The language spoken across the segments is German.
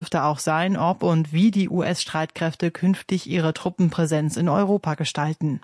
dürfte auch sein, ob und wie die US-Streitkräfte künftig ihre Truppenpräsenz in Europa gestalten.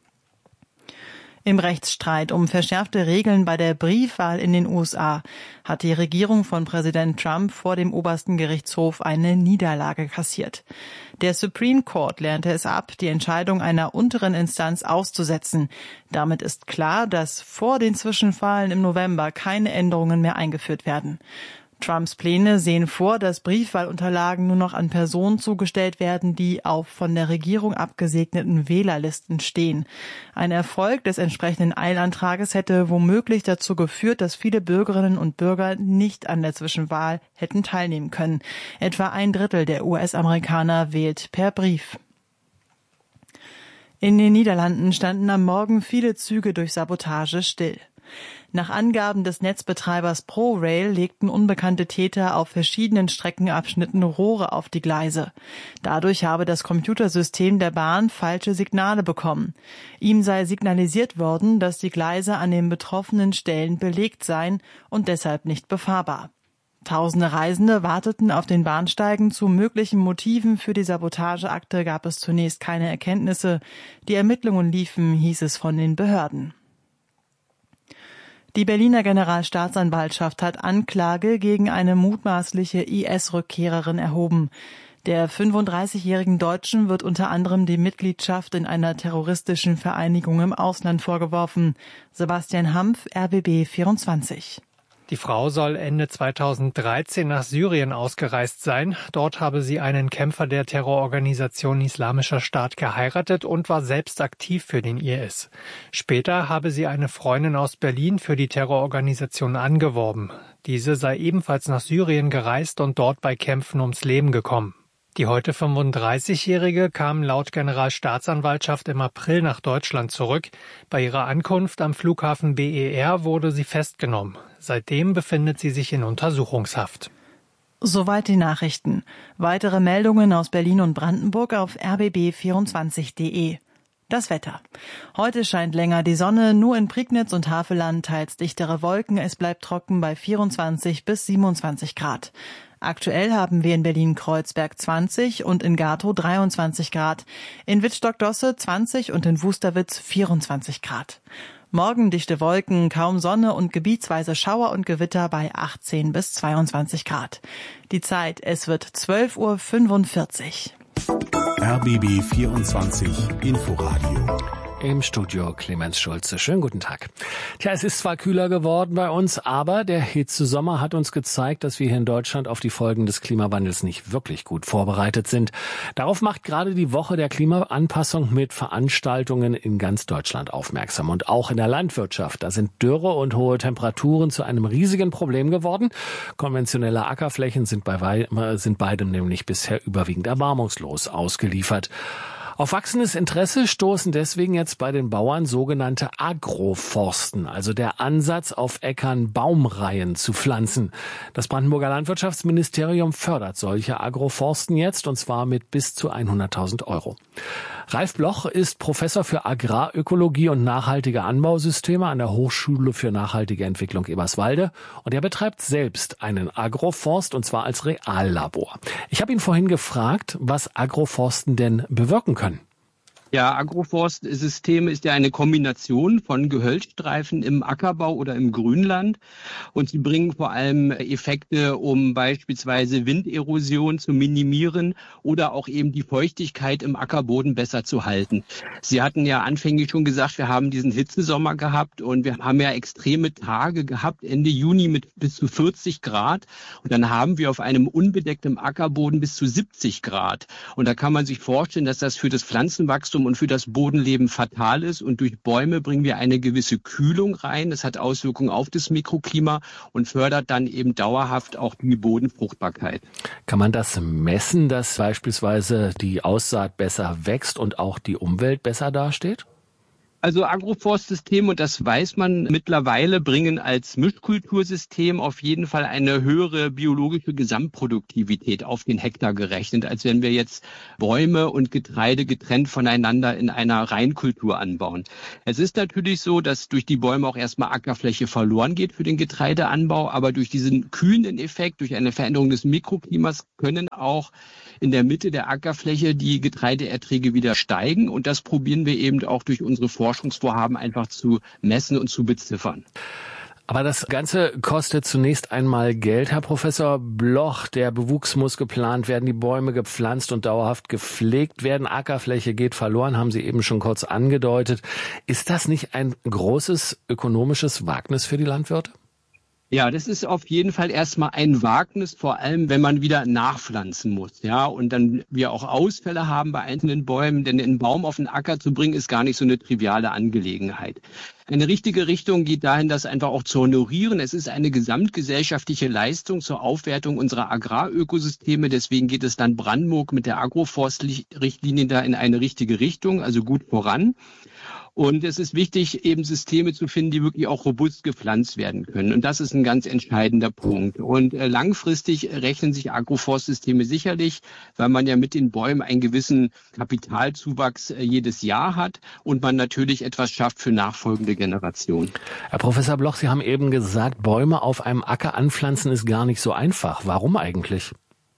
Im Rechtsstreit um verschärfte Regeln bei der Briefwahl in den USA hat die Regierung von Präsident Trump vor dem obersten Gerichtshof eine Niederlage kassiert. Der Supreme Court lehnte es ab, die Entscheidung einer unteren Instanz auszusetzen. Damit ist klar, dass vor den Zwischenwahlen im November keine Änderungen mehr eingeführt werden. Trumps Pläne sehen vor, dass Briefwahlunterlagen nur noch an Personen zugestellt werden, die auf von der Regierung abgesegneten Wählerlisten stehen. Ein Erfolg des entsprechenden Eilantrages hätte womöglich dazu geführt, dass viele Bürgerinnen und Bürger nicht an der Zwischenwahl hätten teilnehmen können. Etwa 1/3 der US-Amerikaner wählt per Brief. In den Niederlanden standen am Morgen viele Züge durch Sabotage still. Nach Angaben des Netzbetreibers ProRail legten unbekannte Täter auf verschiedenen Streckenabschnitten Rohre auf die Gleise. Dadurch habe das Computersystem der Bahn falsche Signale bekommen. Ihm sei signalisiert worden, dass die Gleise an den betroffenen Stellen belegt seien und deshalb nicht befahrbar. Tausende Reisende warteten auf den Bahnsteigen. Zu möglichen Motiven für die Sabotageakte gab es zunächst keine Erkenntnisse. Die Ermittlungen liefen, hieß es von den Behörden. Die Berliner Generalstaatsanwaltschaft hat Anklage gegen eine mutmaßliche IS-Rückkehrerin erhoben. Der 35-jährigen Deutschen wird unter anderem die Mitgliedschaft in einer terroristischen Vereinigung im Ausland vorgeworfen. Sebastian Hampf, RBB 24. Die Frau soll Ende 2013 nach Syrien ausgereist sein. Dort habe sie einen Kämpfer der Terrororganisation Islamischer Staat geheiratet und war selbst aktiv für den IS. Später habe sie eine Freundin aus Berlin für die Terrororganisation angeworben. Diese sei ebenfalls nach Syrien gereist und dort bei Kämpfen ums Leben gekommen. Die heute 35-Jährige kam laut Generalstaatsanwaltschaft im April nach Deutschland zurück. Bei ihrer Ankunft am Flughafen BER wurde sie festgenommen. Seitdem befindet sie sich in Untersuchungshaft. Soweit die Nachrichten. Weitere Meldungen aus Berlin und Brandenburg auf rbb24.de. Das Wetter. Heute scheint länger die Sonne, nur in Prignitz und Havelland teils dichtere Wolken. Es bleibt trocken bei 24 bis 27 Grad. Aktuell haben wir in Berlin-Kreuzberg 20 und in Gatow 23 Grad, in Wittstock-Dosse 20 und in Wusterwitz 24 Grad. Morgen dichte Wolken, kaum Sonne und gebietsweise Schauer und Gewitter bei 18 bis 22 Grad. Die Zeit, es wird 12:45 Uhr. RBB 24 Inforadio. Im Studio Clemens Schulze. Schönen guten Tag. Tja, es ist zwar kühler geworden bei uns, aber der Hitzesommer hat uns gezeigt, dass wir hier in Deutschland auf die Folgen des Klimawandels nicht wirklich gut vorbereitet sind. Darauf macht gerade die Woche der Klimaanpassung mit Veranstaltungen in ganz Deutschland aufmerksam. Und auch in der Landwirtschaft. Da sind Dürre und hohe Temperaturen zu einem riesigen Problem geworden. Konventionelle Ackerflächen sind beidem nämlich bisher überwiegend erbarmungslos ausgeliefert. Auf wachsendes Interesse stoßen deswegen jetzt bei den Bauern sogenannte Agroforsten, also der Ansatz, auf Äckern Baumreihen zu pflanzen. Das Brandenburger Landwirtschaftsministerium fördert solche Agroforsten jetzt, und zwar mit bis zu 100.000 €. Ralf Bloch ist Professor für Agrarökologie und nachhaltige Anbausysteme an der Hochschule für nachhaltige Entwicklung Eberswalde, und er betreibt selbst einen Agroforst, und zwar als Reallabor. Ich habe ihn vorhin gefragt, was Agroforsten denn bewirken können. Ja, Agroforstsysteme ist ja eine Kombination von Gehölzstreifen im Ackerbau oder im Grünland, und sie bringen vor allem Effekte, um beispielsweise Winderosion zu minimieren oder auch eben die Feuchtigkeit im Ackerboden besser zu halten. Sie hatten ja anfänglich schon gesagt, wir haben diesen Hitzesommer gehabt und wir haben ja extreme Tage gehabt, Ende Juni mit bis zu 40 Grad, und dann haben wir auf einem unbedeckten Ackerboden bis zu 70 Grad. Und da kann man sich vorstellen, dass das für das Pflanzenwachstum und für das Bodenleben fatal ist, und durch Bäume bringen wir eine gewisse Kühlung rein. Das hat Auswirkungen auf das Mikroklima und fördert dann eben dauerhaft auch die Bodenfruchtbarkeit. Kann man das messen, dass beispielsweise die Aussaat besser wächst und auch die Umwelt besser dasteht? Also Agroforstsysteme, und das weiß man mittlerweile, bringen als Mischkultursystem auf jeden Fall eine höhere biologische Gesamtproduktivität auf den Hektar gerechnet, als wenn wir jetzt Bäume und Getreide getrennt voneinander in einer Reinkultur anbauen. Es ist natürlich so, dass durch die Bäume auch erstmal Ackerfläche verloren geht für den Getreideanbau, aber durch diesen kühlenden Effekt, durch eine Veränderung des Mikroklimas können auch in der Mitte der Ackerfläche die Getreideerträge wieder steigen. Und das probieren wir eben auch durch unsere Forschungsvorhaben einfach zu messen und zu beziffern. Aber das Ganze kostet zunächst einmal Geld, Herr Professor Bloch. Der Bewuchs muss geplant werden, die Bäume gepflanzt und dauerhaft gepflegt werden. Ackerfläche geht verloren, haben Sie eben schon kurz angedeutet. Ist das nicht ein großes ökonomisches Wagnis für die Landwirte? Ja, das ist auf jeden Fall erstmal ein Wagnis, vor allem wenn man wieder nachpflanzen muss, ja, und dann wir auch Ausfälle haben bei einzelnen Bäumen, denn einen Baum auf den Acker zu bringen, ist gar nicht so eine triviale Angelegenheit. Eine richtige Richtung geht dahin, das einfach auch zu honorieren. Es ist eine gesamtgesellschaftliche Leistung zur Aufwertung unserer Agrarökosysteme. Deswegen geht es dann Brandenburg mit der Agroforst-Richtlinie da in eine richtige Richtung, also gut voran. Und es ist wichtig, eben Systeme zu finden, die wirklich auch robust gepflanzt werden können. Und das ist ein ganz entscheidender Punkt. Und langfristig rechnen sich Agroforstsysteme sicherlich, weil man ja mit den Bäumen einen gewissen Kapitalzuwachs jedes Jahr hat und man natürlich etwas schafft für nachfolgende Generationen. Herr Professor Bloch, Sie haben eben gesagt, Bäume auf einem Acker anpflanzen ist gar nicht so einfach. Warum eigentlich?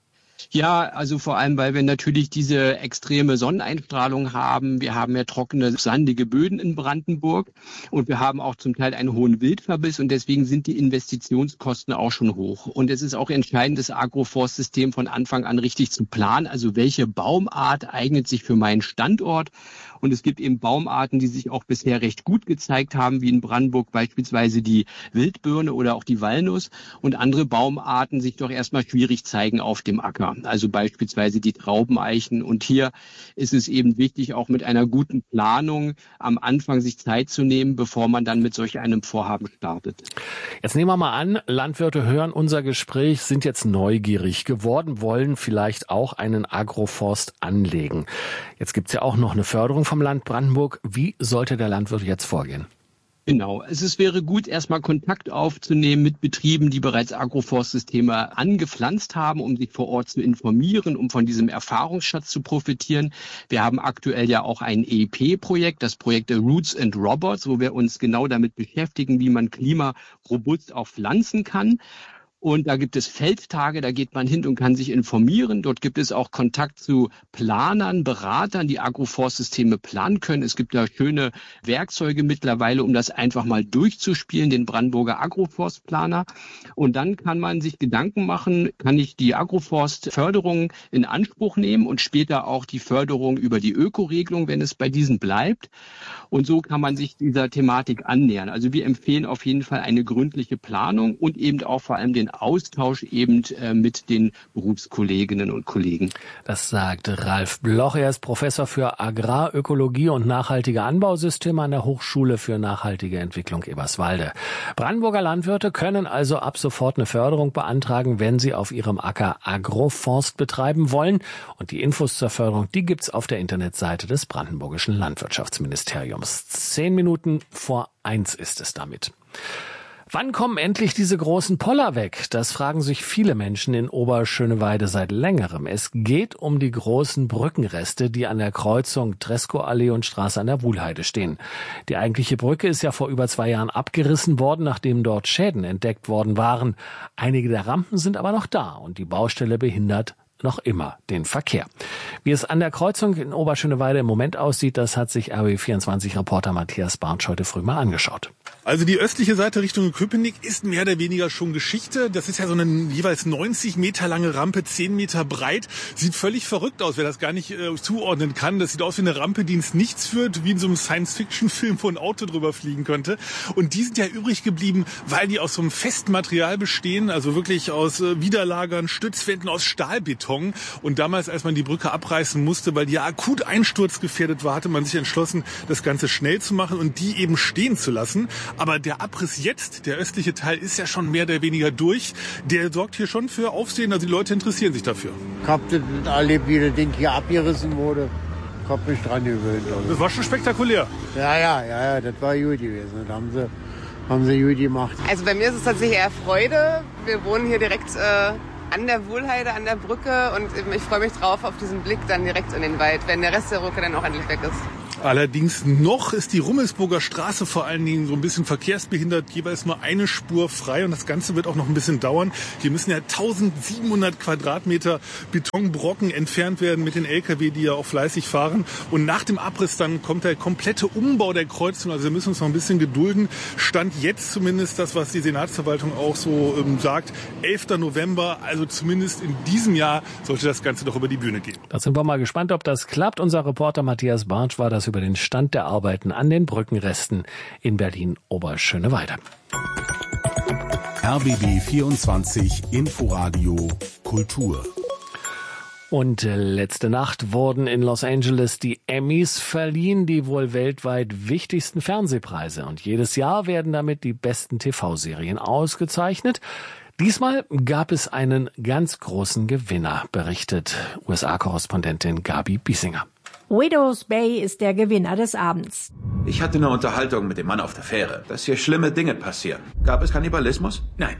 Ja, also vor allem, weil wir natürlich diese extreme Sonneneinstrahlung haben. Wir haben ja trockene, sandige Böden in Brandenburg und wir haben auch zum Teil einen hohen Wildverbiss und deswegen sind die Investitionskosten auch schon hoch. Und es ist auch entscheidend, das Agroforstsystem von Anfang an richtig zu planen. Also welche Baumart eignet sich für meinen Standort? Und es gibt eben Baumarten, die sich auch bisher recht gut gezeigt haben, wie in Brandenburg beispielsweise die Wildbirne oder auch die Walnuss. Und andere Baumarten sich doch erstmal schwierig zeigen auf dem Acker. Also beispielsweise die Traubeneichen. Und hier ist es eben wichtig, auch mit einer guten Planung am Anfang sich Zeit zu nehmen, bevor man dann mit solch einem Vorhaben startet. Jetzt nehmen wir mal an, Landwirte hören unser Gespräch, sind jetzt neugierig geworden, wollen vielleicht auch einen Agroforst anlegen. Jetzt gibt's ja auch noch eine Förderung vom Land Brandenburg. Wie sollte der Landwirt jetzt vorgehen? Genau. Wäre gut, erstmal Kontakt aufzunehmen mit Betrieben, die bereits Agroforstsysteme angepflanzt haben, um sich vor Ort zu informieren, um von diesem Erfahrungsschatz zu profitieren. Wir haben aktuell ja auch ein EEP-Projekt, das Projekt Roots and Robots, wo wir uns genau damit beschäftigen, wie man klimarobust auch pflanzen kann. Und da gibt es Feldtage, da geht man hin und kann sich informieren. Dort gibt es auch Kontakt zu Planern, Beratern, die Agroforstsysteme planen können. Es gibt da schöne Werkzeuge mittlerweile, um das einfach mal durchzuspielen, den Brandenburger Agroforstplaner. Und dann kann man sich Gedanken machen, kann ich die Agroforstförderung in Anspruch nehmen und später auch die Förderung über die Ökoregelung, wenn es bei diesen bleibt. Und so kann man sich dieser Thematik annähern. Also wir empfehlen auf jeden Fall eine gründliche Planung und eben auch vor allem den Austausch eben mit den Berufskolleginnen und Kollegen. Das sagt Ralf Bloch. Er ist Professor für Agrarökologie und nachhaltige Anbausysteme an der Hochschule für nachhaltige Entwicklung Eberswalde. Brandenburger Landwirte können also ab sofort eine Förderung beantragen, wenn sie auf ihrem Acker Agroforst betreiben wollen. Und die Infos zur Förderung, die gibt's auf der Internetseite des Brandenburgischen Landwirtschaftsministeriums. 1:10 ist es damit. Wann kommen endlich diese großen Poller weg? Das fragen sich viele Menschen in Oberschöneweide seit längerem. Es geht um die großen Brückenreste, die an der Kreuzung Treskoallee und Straße an der Wuhlheide stehen. Die eigentliche Brücke ist ja vor über 2 Jahren abgerissen worden, nachdem dort Schäden entdeckt worden waren. Einige der Rampen sind aber noch da und die Baustelle behindert noch immer den Verkehr. Wie es an der Kreuzung in Oberschöneweide im Moment aussieht, das hat sich RBB24-Reporter Matthias Bartsch heute früh mal angeschaut. Also die östliche Seite Richtung Köpenick ist mehr oder weniger schon Geschichte. Das ist ja so eine jeweils 90 Meter lange Rampe, 10 Meter breit. Sieht völlig verrückt aus, wer das gar nicht zuordnen kann. Das sieht aus wie eine Rampe, die ins Nichts führt, wie in so einem Science-Fiction-Film, wo ein Auto drüber fliegen könnte. Und die sind ja übrig geblieben, weil die aus so einem festen Material bestehen, also wirklich aus Widerlagern, Stützwänden, aus Stahlbeton. Und damals, als man die Brücke abreißen musste, weil die ja akut einsturzgefährdet war, hatte man sich entschlossen, das Ganze schnell zu machen und die eben stehen zu lassen. Aber der Abriss jetzt, der östliche Teil, ist ja schon mehr oder weniger durch. Der sorgt hier schon für Aufsehen, also die Leute interessieren sich dafür. Ich hab das nicht erlebt, wie das Ding hier abgerissen wurde. Ich hab mich dran gewöhnt. Also. Das war schon spektakulär. Ja, das war gut gewesen. Das haben sie gut gemacht. Also bei mir ist es tatsächlich eher Freude. Wir wohnen hier direkt an der Wuhlheide, an der Brücke und ich freue mich drauf auf diesen Blick dann direkt in den Wald, wenn der Rest der Brücke dann auch endlich weg ist. Allerdings noch ist die Rummelsburger Straße vor allen Dingen so ein bisschen verkehrsbehindert, jeweils nur eine Spur frei und das Ganze wird auch noch ein bisschen dauern. Hier müssen ja 1700 Quadratmeter Betonbrocken entfernt werden mit den LKW, die ja auch fleißig fahren. Und nach dem Abriss dann kommt der komplette Umbau der Kreuzung. Also wir müssen uns noch ein bisschen gedulden. Stand jetzt zumindest das, was die Senatsverwaltung auch so sagt, 11. November, also zumindest in diesem Jahr sollte das Ganze doch über die Bühne gehen. Da sind wir mal gespannt, ob das klappt. Unser Reporter Matthias Bartsch war das über den Stand der Arbeiten an den Brückenresten in Berlin-Oberschöneweide. RBB 24 Inforadio Kultur. Und letzte Nacht wurden in Los Angeles die Emmys verliehen, die wohl weltweit wichtigsten Fernsehpreise. Und jedes Jahr werden damit die besten TV-Serien ausgezeichnet. Diesmal gab es einen ganz großen Gewinner, berichtet USA-Korrespondentin Gabi Biesinger. Widow's Bay ist der Gewinner des Abends. Ich hatte eine Unterhaltung mit dem Mann auf der Fähre, dass hier schlimme Dinge passieren. Gab es Kannibalismus? Nein.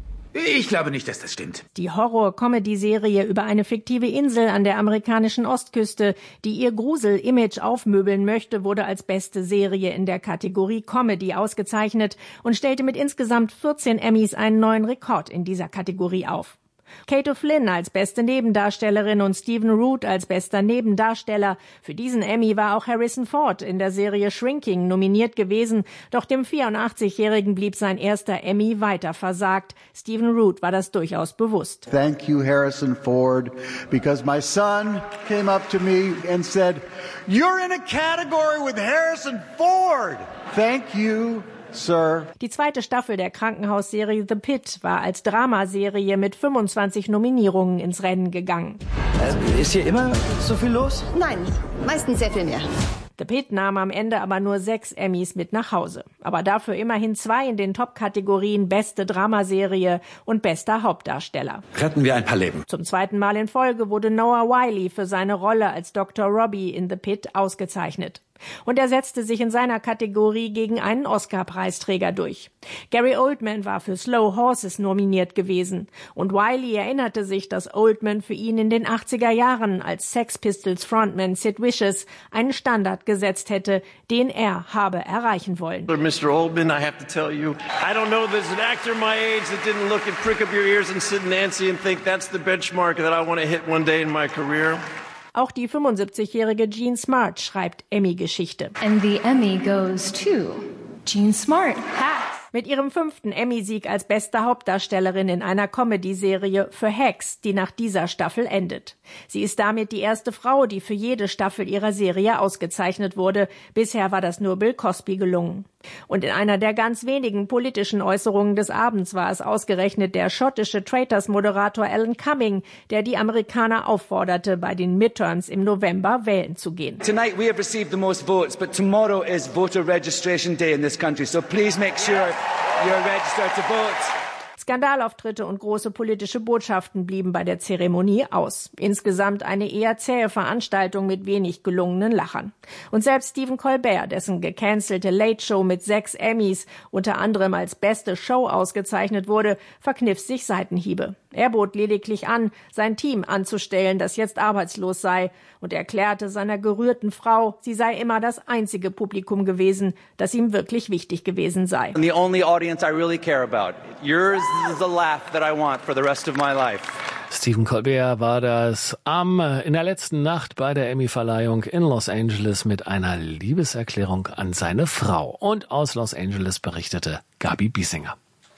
Ich glaube nicht, dass das stimmt. Die Horror-Comedy-Serie über eine fiktive Insel an der amerikanischen Ostküste, die ihr Grusel-Image aufmöbeln möchte, wurde als beste Serie in der Kategorie Comedy ausgezeichnet und stellte mit insgesamt 14 Emmys einen neuen Rekord in dieser Kategorie auf. Kate O'Flynn als beste Nebendarstellerin und Stephen Root als bester Nebendarsteller. Für diesen Emmy war auch Harrison Ford in der Serie Shrinking nominiert gewesen, doch dem 84-Jährigen blieb sein erster Emmy weiter versagt. Stephen Root war das durchaus bewusst. Thank you, Harrison Ford, because my son came up to me and said, "You're in a category with Harrison Ford." Thank you. Sir. Die zweite Staffel der Krankenhausserie The Pit war als Dramaserie mit 25 Nominierungen ins Rennen gegangen. Ist hier immer so viel los? Nein, meistens sehr viel mehr. The Pit nahm am Ende aber nur 6 Emmys mit nach Hause. Aber dafür immerhin 2 in den Top-Kategorien Beste Dramaserie und Bester Hauptdarsteller. Retten wir ein paar Leben. Zum zweiten Mal in Folge wurde Noah Wyle für seine Rolle als Dr. Robbie in The Pit ausgezeichnet. Und er setzte sich in seiner Kategorie gegen einen Oscar-Preisträger durch. Gary Oldman war für Slow Horses nominiert gewesen. Und Wiley erinnerte sich, dass Oldman für ihn in den 80er Jahren als Sex Pistols Frontman Sid Vicious einen Standard gesetzt hätte, den er habe erreichen wollen. Mr. Oldman, I have to tell you, I don't know there's an actor my age that didn't look and prick up your ears and Sid Nancy and think that's the benchmark that I want to hit one day in my career. Auch die 75-jährige Jean Smart schreibt Emmy-Geschichte. And the Emmy goes to Jean Smart. Ha! Mit ihrem 5. Emmy-Sieg als beste Hauptdarstellerin in einer Comedy-Serie für Hacks, die nach dieser Staffel endet. Sie ist damit die erste Frau, die für jede Staffel ihrer Serie ausgezeichnet wurde. Bisher war das nur Bill Cosby gelungen. Und in einer der ganz wenigen politischen Äußerungen des Abends war es ausgerechnet der schottische Traitors-Moderator Alan Cumming, der die Amerikaner aufforderte, bei den Midterms im November wählen zu gehen. Tonight we have received the most votes, but tomorrow is voter registration day in this country, so please make sure you're registered to vote. Skandalauftritte und große politische Botschaften blieben bei der Zeremonie aus. Insgesamt eine eher zähe Veranstaltung mit wenig gelungenen Lachern. Und selbst Stephen Colbert, dessen gecancelte Late Show mit 6 Emmys unter anderem als beste Show ausgezeichnet wurde, verkniff sich Seitenhiebe. Er bot lediglich an, sein Team anzustellen, das jetzt arbeitslos sei, und erklärte seiner gerührten Frau, sie sei immer das einzige Publikum gewesen, das ihm wirklich wichtig gewesen sei. The only audience I really care about. Yours is the laugh that I want for the rest of my life. Stephen Colbert war das in der letzten Nacht bei der Emmy-Verleihung in Los Angeles mit einer Liebeserklärung an seine Frau. Und aus Los Angeles berichtete Gabi Biesinger.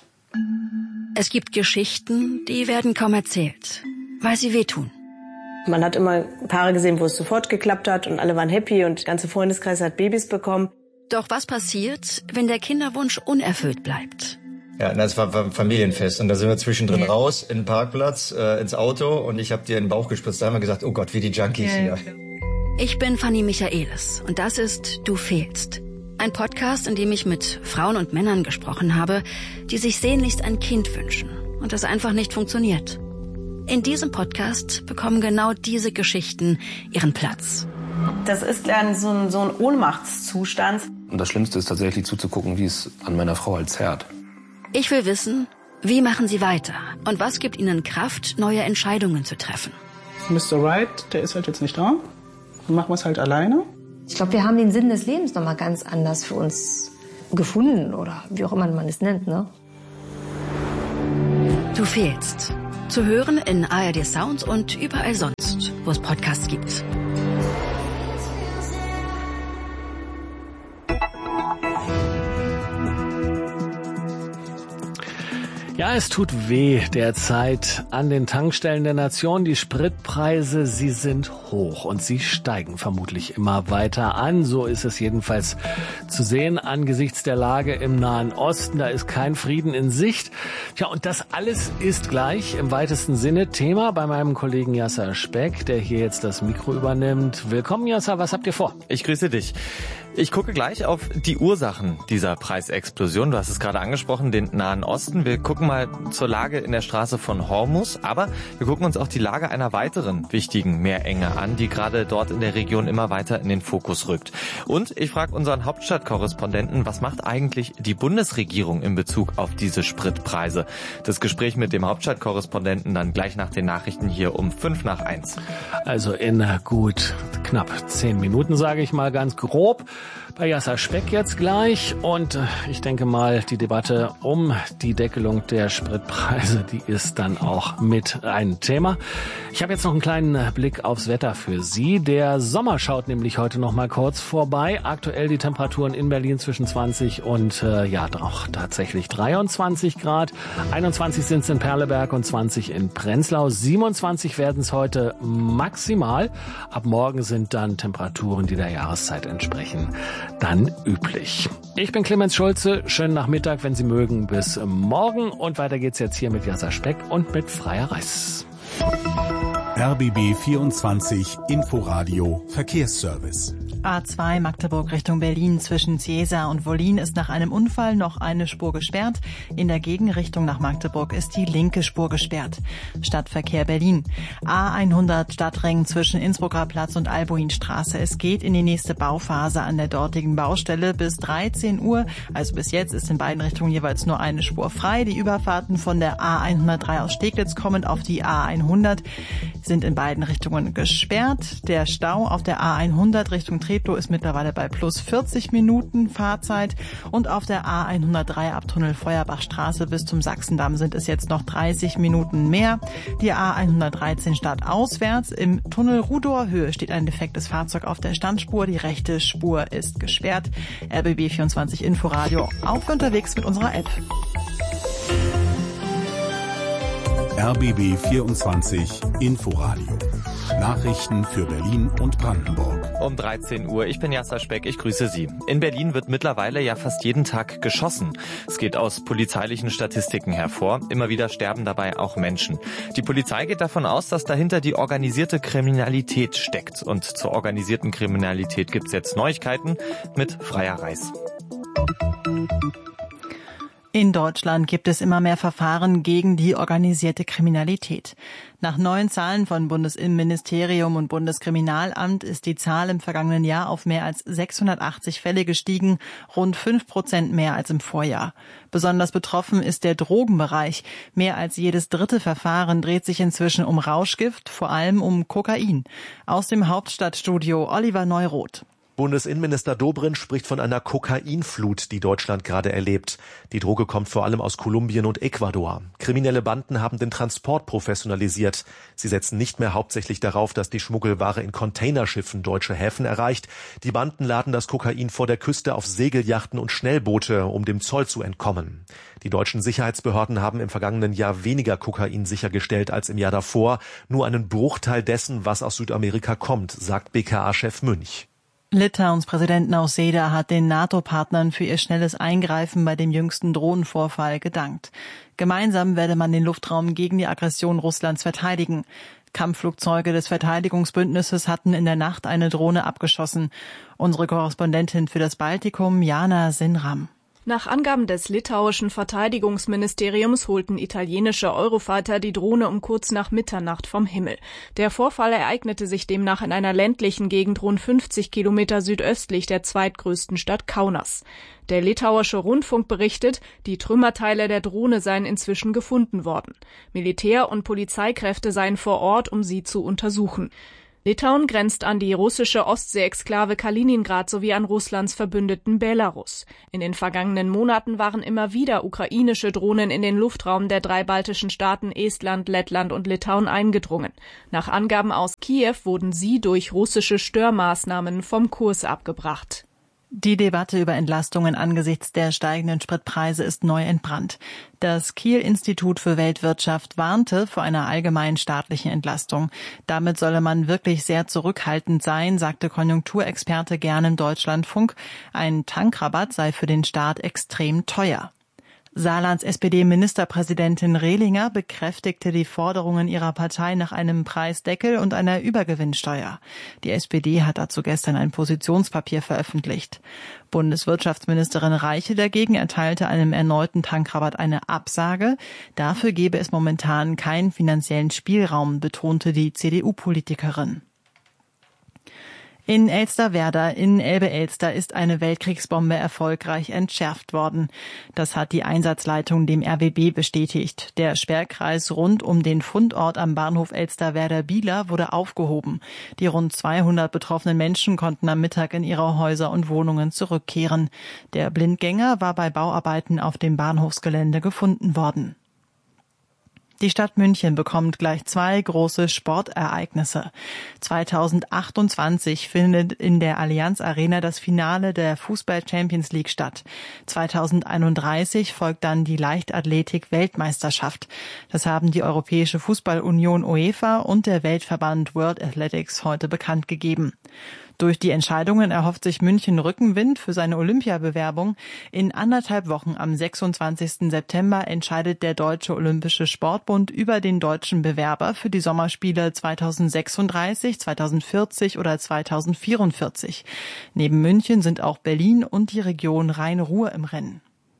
Es gibt Geschichten, die werden kaum erzählt, weil sie wehtun. Man hat immer Paare gesehen, wo es sofort geklappt hat und alle waren happy und der ganze Freundeskreis hat Babys bekommen. Doch was passiert, wenn der Kinderwunsch unerfüllt bleibt? Ja, das war ein Familienfest und da sind wir zwischendrin raus in den Parkplatz, ins Auto und ich habe dir in den Bauch gespritzt. Da haben wir gesagt, oh Gott, wie die Junkies hier. Ich bin Fanny Michaelis und das ist Du fehlst. Ein Podcast, in dem ich mit Frauen und Männern gesprochen habe, die sich sehnlichst ein Kind wünschen und das einfach nicht funktioniert. In diesem Podcast bekommen genau diese Geschichten ihren Platz. Das ist dann so ein Ohnmachtszustand. Und das Schlimmste ist tatsächlich zuzugucken, wie es an meiner Frau halt zerrt. Ich will wissen, wie machen sie weiter und was gibt ihnen Kraft, neue Entscheidungen zu treffen. Mr. Wright, der ist halt jetzt nicht da. Dann machen wir es halt alleine. Ich glaube, wir haben den Sinn des Lebens nochmal ganz anders für uns gefunden oder wie auch immer man es nennt, ne? Du fehlst. Zu hören in ARD Sound und überall sonst, wo es Podcasts gibt. Ja, es tut weh derzeit an den Tankstellen der Nation. Die Spritpreise, sie sind hoch und sie steigen vermutlich immer weiter an. So ist es jedenfalls zu sehen angesichts der Lage im Nahen Osten. Da ist kein Frieden in Sicht. Tja, und das alles ist gleich im weitesten Sinne Thema bei meinem Kollegen Yasser Speck, der hier jetzt das Mikro übernimmt. Willkommen, Yasser, was habt ihr vor? Ich grüße dich. Ich gucke gleich auf die Ursachen dieser Preisexplosion. Du hast es gerade angesprochen, den Nahen Osten. Wir gucken mal zur Lage in der Straße von Hormuz, aber wir gucken uns auch die Lage einer weiteren wichtigen Meerenge an, die gerade dort in der Region immer weiter in den Fokus rückt. Und ich frage unseren Hauptstadtkorrespondenten, was macht eigentlich die Bundesregierung in Bezug auf diese Spritpreise? Das Gespräch mit dem Hauptstadtkorrespondenten dann gleich nach den Nachrichten hier um 1:55. Also in gut knapp 10 Minuten, sage ich mal ganz grob. Bei Yasser Speck jetzt gleich und ich denke mal, die Debatte um die Deckelung der Spritpreise, die ist dann auch mit ein Thema. Ich habe jetzt noch einen kleinen Blick aufs Wetter für Sie. Der Sommer schaut nämlich heute noch mal kurz vorbei. Aktuell die Temperaturen in Berlin zwischen 20 und auch tatsächlich 23 Grad. 21 sind es in Perleberg und 20 in Prenzlau. 27 werden es heute maximal. Ab morgen sind dann Temperaturen, die der Jahreszeit entsprechen, dann üblich. Ich bin Clemens Schulze. Schönen Nachmittag, wenn Sie mögen. Bis morgen. Und weiter geht's jetzt hier mit Yasser Speck und mit Freier Reis. RBB 24 Inforadio Verkehrsservice. A2 Magdeburg Richtung Berlin zwischen Ciesa und Wollin ist nach einem Unfall noch eine Spur gesperrt. In der Gegenrichtung nach Magdeburg ist die linke Spur gesperrt. Stadtverkehr Berlin. A100 Stadtring zwischen Innsbrucker Platz und Albuinstraße. Es geht in die nächste Bauphase an der dortigen Baustelle bis 13 Uhr. Also bis jetzt ist in beiden Richtungen jeweils nur eine Spur frei. Die Überfahrten von der A103 aus Steglitz kommend auf die A100 sind in beiden Richtungen gesperrt. Der Stau auf der A100 Richtung Treptow ist mittlerweile bei plus 40 Minuten Fahrzeit und auf der A103 ab Tunnel Feuerbachstraße bis zum Sachsendamm sind es jetzt noch 30 Minuten mehr. Die A113 startauswärts. Im Tunnel Rudower-Höhe steht ein defektes Fahrzeug auf der Standspur. Die rechte Spur ist gesperrt. RBB 24 Inforadio auf unterwegs mit unserer App. RBB 24 Inforadio. Nachrichten für Berlin und Brandenburg. Um 13 Uhr, ich bin Yasser Speck, ich grüße Sie. In Berlin wird mittlerweile ja fast jeden Tag geschossen. Es geht aus polizeilichen Statistiken hervor. Immer wieder sterben dabei auch Menschen. Die Polizei geht davon aus, dass dahinter die organisierte Kriminalität steckt. Und zur organisierten Kriminalität gibt's jetzt Neuigkeiten mit Freier Reis. In Deutschland gibt es immer mehr Verfahren gegen die organisierte Kriminalität. Nach neuen Zahlen von Bundesinnenministerium und Bundeskriminalamt ist die Zahl im vergangenen Jahr auf mehr als 680 Fälle gestiegen, rund 5% mehr als im Vorjahr. Besonders betroffen ist der Drogenbereich. Mehr als jedes dritte Verfahren dreht sich inzwischen um Rauschgift, vor allem um Kokain. Aus dem Hauptstadtstudio Oliver Neuroth. Bundesinnenminister Dobrindt spricht von einer Kokainflut, die Deutschland gerade erlebt. Die Droge kommt vor allem aus Kolumbien und Ecuador. Kriminelle Banden haben den Transport professionalisiert. Sie setzen nicht mehr hauptsächlich darauf, dass die Schmuggelware in Containerschiffen deutsche Häfen erreicht. Die Banden laden das Kokain vor der Küste auf Segelyachten und Schnellboote, um dem Zoll zu entkommen. Die deutschen Sicherheitsbehörden haben im vergangenen Jahr weniger Kokain sichergestellt als im Jahr davor. Nur einen Bruchteil dessen, was aus Südamerika kommt, sagt BKA-Chef Münch. Litauens Präsident Nausėda hat den NATO-Partnern für ihr schnelles Eingreifen bei dem jüngsten Drohnenvorfall gedankt. Gemeinsam werde man den Luftraum gegen die Aggression Russlands verteidigen. Kampfflugzeuge des Verteidigungsbündnisses hatten in der Nacht eine Drohne abgeschossen. Unsere Korrespondentin für das Baltikum, Jana Sinram. Nach Angaben des litauischen Verteidigungsministeriums holten italienische Eurofighter die Drohne um kurz nach Mitternacht vom Himmel. Der Vorfall ereignete sich demnach in einer ländlichen Gegend rund 50 Kilometer südöstlich der zweitgrößten Stadt Kaunas. Der litauische Rundfunk berichtet, die Trümmerteile der Drohne seien inzwischen gefunden worden. Militär- und Polizeikräfte seien vor Ort, um sie zu untersuchen. Litauen grenzt an die russische Ostsee-Exklave Kaliningrad sowie an Russlands Verbündeten Belarus. In den vergangenen Monaten waren immer wieder ukrainische Drohnen in den Luftraum der 3 baltischen Staaten Estland, Lettland und Litauen eingedrungen. Nach Angaben aus Kiew wurden sie durch russische Störmaßnahmen vom Kurs abgebracht. Die Debatte über Entlastungen angesichts der steigenden Spritpreise ist neu entbrannt. Das Kiel-Institut für Weltwirtschaft warnte vor einer allgemeinen staatlichen Entlastung. Damit solle man wirklich sehr zurückhaltend sein, sagte Konjunkturexperte Gern im Deutschlandfunk. Ein Tankrabatt sei für den Staat extrem teuer. Saarlands SPD-Ministerpräsidentin Rehlinger bekräftigte die Forderungen ihrer Partei nach einem Preisdeckel und einer Übergewinnsteuer. Die SPD hat dazu gestern ein Positionspapier veröffentlicht. Bundeswirtschaftsministerin Reiche dagegen erteilte einem erneuten Tankrabatt eine Absage. Dafür gebe es momentan keinen finanziellen Spielraum, betonte die CDU-Politikerin. In Elsterwerda in Elbe-Elster ist eine Weltkriegsbombe erfolgreich entschärft worden. Das hat die Einsatzleitung dem RWB bestätigt. Der Sperrkreis rund um den Fundort am Bahnhof Elsterwerda-Bieler wurde aufgehoben. Die rund 200 betroffenen Menschen konnten am Mittag in ihre Häuser und Wohnungen zurückkehren. Der Blindgänger war bei Bauarbeiten auf dem Bahnhofsgelände gefunden worden. Die Stadt München bekommt gleich 2 große Sportereignisse. 2028 findet in der Allianz Arena das Finale der Fußball-Champions League statt. 2031 folgt dann die Leichtathletik-Weltmeisterschaft. Das haben die Europäische Fußballunion UEFA und der Weltverband World Athletics heute bekannt gegeben. Durch die Entscheidungen erhofft sich München Rückenwind für seine Olympiabewerbung. In 1,5 Wochen am 26. September entscheidet der Deutsche Olympische Sportbund über den deutschen Bewerber für die Sommerspiele 2036, 2040 oder 2044. Neben München sind auch Berlin und die Region Rhein-Ruhr im Rennen.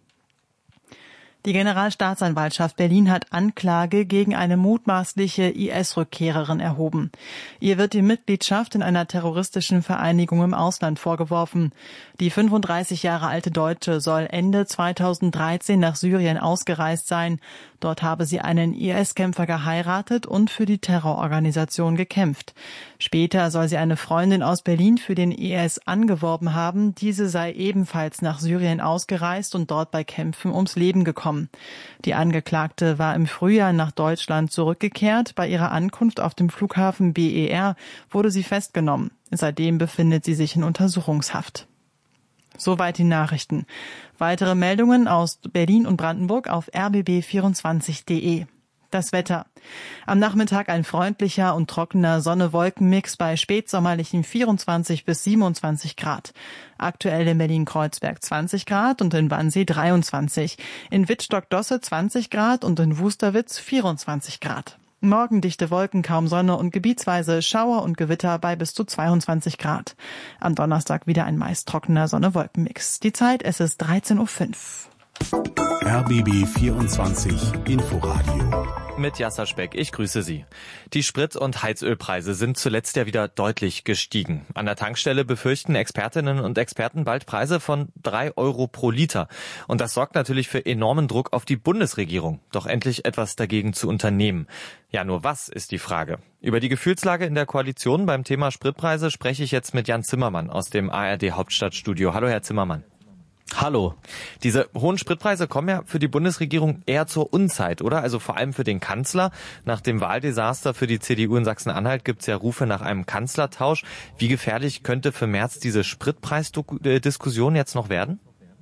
Die Generalstaatsanwaltschaft Berlin hat Anklage gegen eine mutmaßliche IS-Rückkehrerin erhoben. Ihr wird die Mitgliedschaft in einer terroristischen Vereinigung im Ausland vorgeworfen. Die 35 Jahre alte Deutsche soll Ende 2013 nach Syrien ausgereist sein. Dort habe sie einen IS-Kämpfer geheiratet und für die Terrororganisation gekämpft. Später soll sie eine Freundin aus Berlin für den IS angeworben haben. Diese sei ebenfalls nach Syrien ausgereist und dort bei Kämpfen ums Leben gekommen. Die Angeklagte war im Frühjahr nach Deutschland zurückgekehrt. Bei ihrer Ankunft auf dem Flughafen BER wurde sie festgenommen. Seitdem befindet sie sich in Untersuchungshaft. Soweit die Nachrichten. Weitere Meldungen aus Berlin und Brandenburg auf rbb24.de. Das Wetter. Am Nachmittag ein freundlicher und trockener Sonne-Wolken-Mix bei spätsommerlichen 24 bis 27 Grad. Aktuell in Berlin-Kreuzberg 20 Grad und in Wannsee 23. In Wittstock-Dosse 20 Grad und in Wusterwitz 24 Grad. Morgen dichte Wolken, kaum Sonne und gebietsweise Schauer und Gewitter bei bis zu 22 Grad. Am Donnerstag wieder ein meist trockener Sonne-Wolken-Mix. Die Zeit, es ist 13:05 Uhr. RBB 24 Inforadio. Mit Jasser Speck, ich grüße Sie. Die Sprit- und Heizölpreise sind zuletzt ja wieder deutlich gestiegen. An der Tankstelle befürchten Expertinnen und Experten bald Preise von 3 Euro pro Liter. Und das sorgt natürlich für enormen Druck auf die Bundesregierung, doch endlich etwas dagegen zu unternehmen. Ja, nur was ist die Frage? Über die Gefühlslage in der Koalition beim Thema Spritpreise spreche ich jetzt mit Jan Zimmermann aus dem ARD Hauptstadtstudio. Hallo, Herr Zimmermann. Hallo. Diese hohen Spritpreise kommen ja für die Bundesregierung eher zur Unzeit, oder? Also vor allem für den Kanzler. Nach dem Wahldesaster für die CDU in Sachsen-Anhalt gibt es ja Rufe nach einem Kanzlertausch. Wie gefährlich könnte für Merz diese Spritpreisdiskussion jetzt noch werden?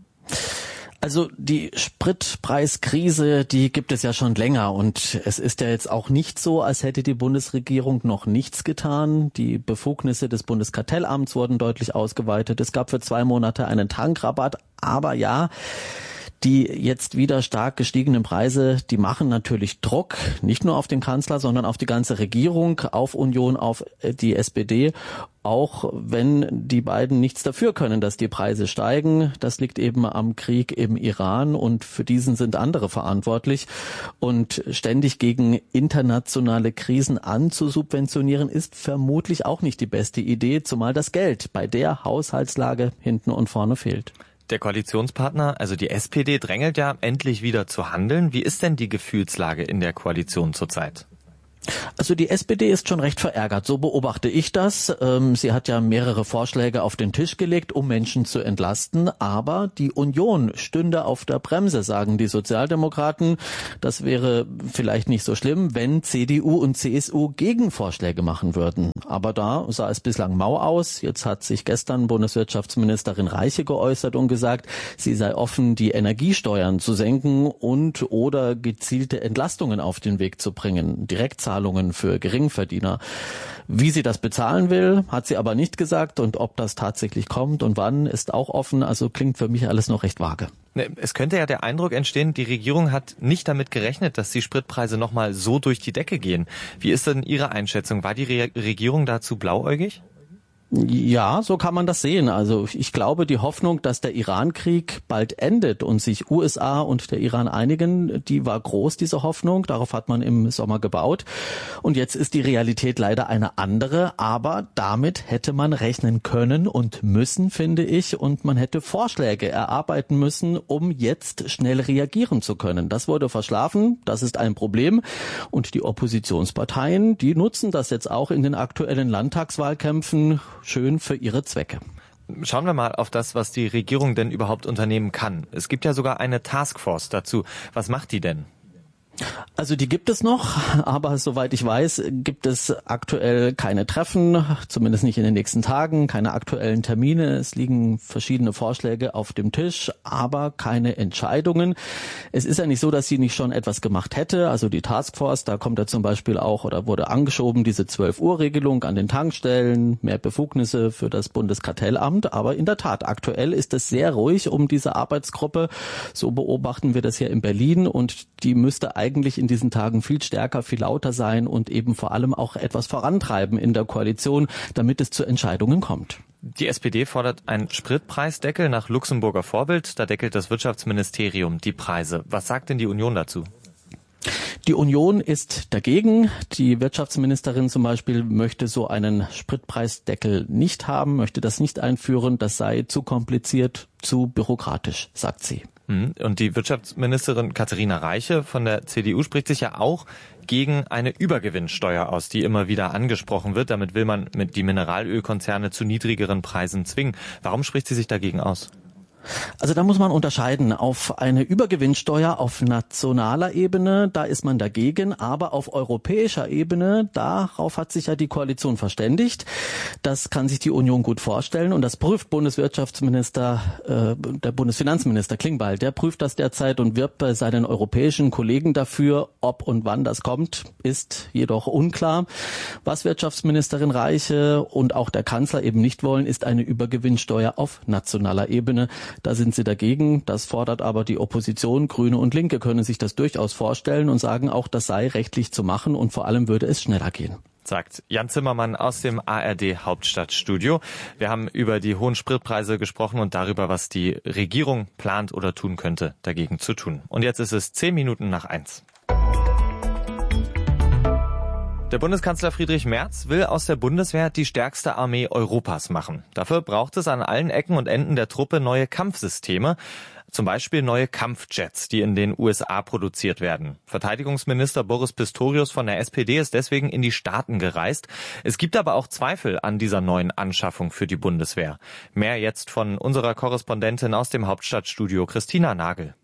Also die Spritpreiskrise, die gibt es ja schon länger und es ist ja jetzt auch nicht so, als hätte die Bundesregierung noch nichts getan. Die Befugnisse des Bundeskartellamts wurden deutlich ausgeweitet. Es gab für 2 Monate einen Tankrabatt, aber ja, die jetzt wieder stark gestiegenen Preise, die machen natürlich Druck, nicht nur auf den Kanzler, sondern auf die ganze Regierung, auf Union, auf die SPD. Auch wenn die beiden nichts dafür können, dass die Preise steigen. Das liegt eben am Krieg im Iran und für diesen sind andere verantwortlich. Und ständig gegen internationale Krisen anzusubventionieren, ist vermutlich auch nicht die beste Idee, zumal das Geld bei der Haushaltslage hinten und vorne fehlt. Der Koalitionspartner, also die SPD, drängelt ja endlich wieder zu handeln. Wie ist denn die Gefühlslage in der Koalition zurzeit? Also die SPD ist schon recht verärgert, so beobachte ich das. Sie hat ja mehrere Vorschläge auf den Tisch gelegt, um Menschen zu entlasten, aber die Union stünde auf der Bremse, sagen die Sozialdemokraten. Das wäre vielleicht nicht so schlimm, wenn CDU und CSU Gegenvorschläge machen würden. Aber da sah es bislang mau aus. Jetzt hat sich gestern Bundeswirtschaftsministerin Reiche geäußert und gesagt, sie sei offen, die Energiesteuern zu senken und oder gezielte Entlastungen auf den Weg zu bringen. Direktzahlungen für Geringverdiener. Wie sie das bezahlen will, hat sie aber nicht gesagt, und ob das tatsächlich kommt und wann, ist auch offen. Also klingt für mich alles noch recht vage. Es könnte ja der Eindruck entstehen, die Regierung hat nicht damit gerechnet, dass die Spritpreise nochmal so durch die Decke gehen. Wie ist denn Ihre Einschätzung? War die Regierung dazu blauäugig? Ja, so kann man das sehen. Also ich glaube, die Hoffnung, dass der Iran-Krieg bald endet und sich USA und der Iran einigen, die war groß, diese Hoffnung. Darauf hat man im Sommer gebaut. Und jetzt ist die Realität leider eine andere. Aber damit hätte man rechnen können und müssen, finde ich. Und man hätte Vorschläge erarbeiten müssen, um jetzt schnell reagieren zu können. Das wurde verschlafen. Das ist ein Problem. Und die Oppositionsparteien, die nutzen das jetzt auch in den aktuellen Landtagswahlkämpfen schön für ihre Zwecke. Schauen wir mal auf das, was die Regierung denn überhaupt unternehmen kann. Es gibt ja sogar eine Taskforce dazu. Was macht die denn? Also die gibt es noch, aber soweit ich weiß, gibt es aktuell keine Treffen, zumindest nicht in den nächsten Tagen, keine aktuellen Termine. Es liegen verschiedene Vorschläge auf dem Tisch, aber keine Entscheidungen. Es ist ja nicht so, dass sie nicht schon etwas gemacht hätte. Also die Taskforce, da kommt ja zum Beispiel auch oder wurde angeschoben, diese 12-Uhr-Regelung an den Tankstellen, mehr Befugnisse für das Bundeskartellamt. Aber in der Tat, aktuell ist es sehr ruhig um diese Arbeitsgruppe. So beobachten wir das hier in Berlin, und die müsste eigentlich in diesen Tagen viel stärker, viel lauter sein und eben vor allem auch etwas vorantreiben in der Koalition, damit es zu Entscheidungen kommt. Die SPD fordert einen Spritpreisdeckel nach Luxemburger Vorbild. Da deckelt das Wirtschaftsministerium die Preise. Was sagt denn die Union dazu? Die Union ist dagegen. Die Wirtschaftsministerin zum Beispiel möchte so einen Spritpreisdeckel nicht haben, möchte das nicht einführen. Das sei zu kompliziert, zu bürokratisch, sagt sie. Und die Wirtschaftsministerin Katharina Reiche von der CDU spricht sich ja auch gegen eine Übergewinnsteuer aus, die immer wieder angesprochen wird. Damit will man die Mineralölkonzerne zu niedrigeren Preisen zwingen. Warum spricht sie sich dagegen aus? Also da muss man unterscheiden. Auf eine Übergewinnsteuer auf nationaler Ebene, da ist man dagegen, aber auf europäischer Ebene, darauf hat sich ja die Koalition verständigt. Das kann sich die Union gut vorstellen, und das prüft der Bundesfinanzminister Klingbeil, der prüft das derzeit und wirbt bei seinen europäischen Kollegen dafür. Ob und wann das kommt, ist jedoch unklar. Was Wirtschaftsministerin Reiche und auch der Kanzler eben nicht wollen, ist eine Übergewinnsteuer auf nationaler Ebene. Da sind sie dagegen. Das fordert aber die Opposition. Grüne und Linke können sich das durchaus vorstellen und sagen auch, das sei rechtlich zu machen, und vor allem würde es schneller gehen. Sagt Jan Zimmermann aus dem ARD Hauptstadtstudio. Wir haben über die hohen Spritpreise gesprochen und darüber, was die Regierung plant oder tun könnte, dagegen zu tun. Und jetzt ist es 1:10. Der Bundeskanzler Friedrich Merz will aus der Bundeswehr die stärkste Armee Europas machen. Dafür braucht es an allen Ecken und Enden der Truppe neue Kampfsysteme, zum Beispiel neue Kampfjets, die in den USA produziert werden. Verteidigungsminister Boris Pistorius von der SPD ist deswegen in die Staaten gereist. Es gibt aber auch Zweifel an dieser neuen Anschaffung für die Bundeswehr. Mehr jetzt von unserer Korrespondentin aus dem Hauptstadtstudio, Christina Nagel.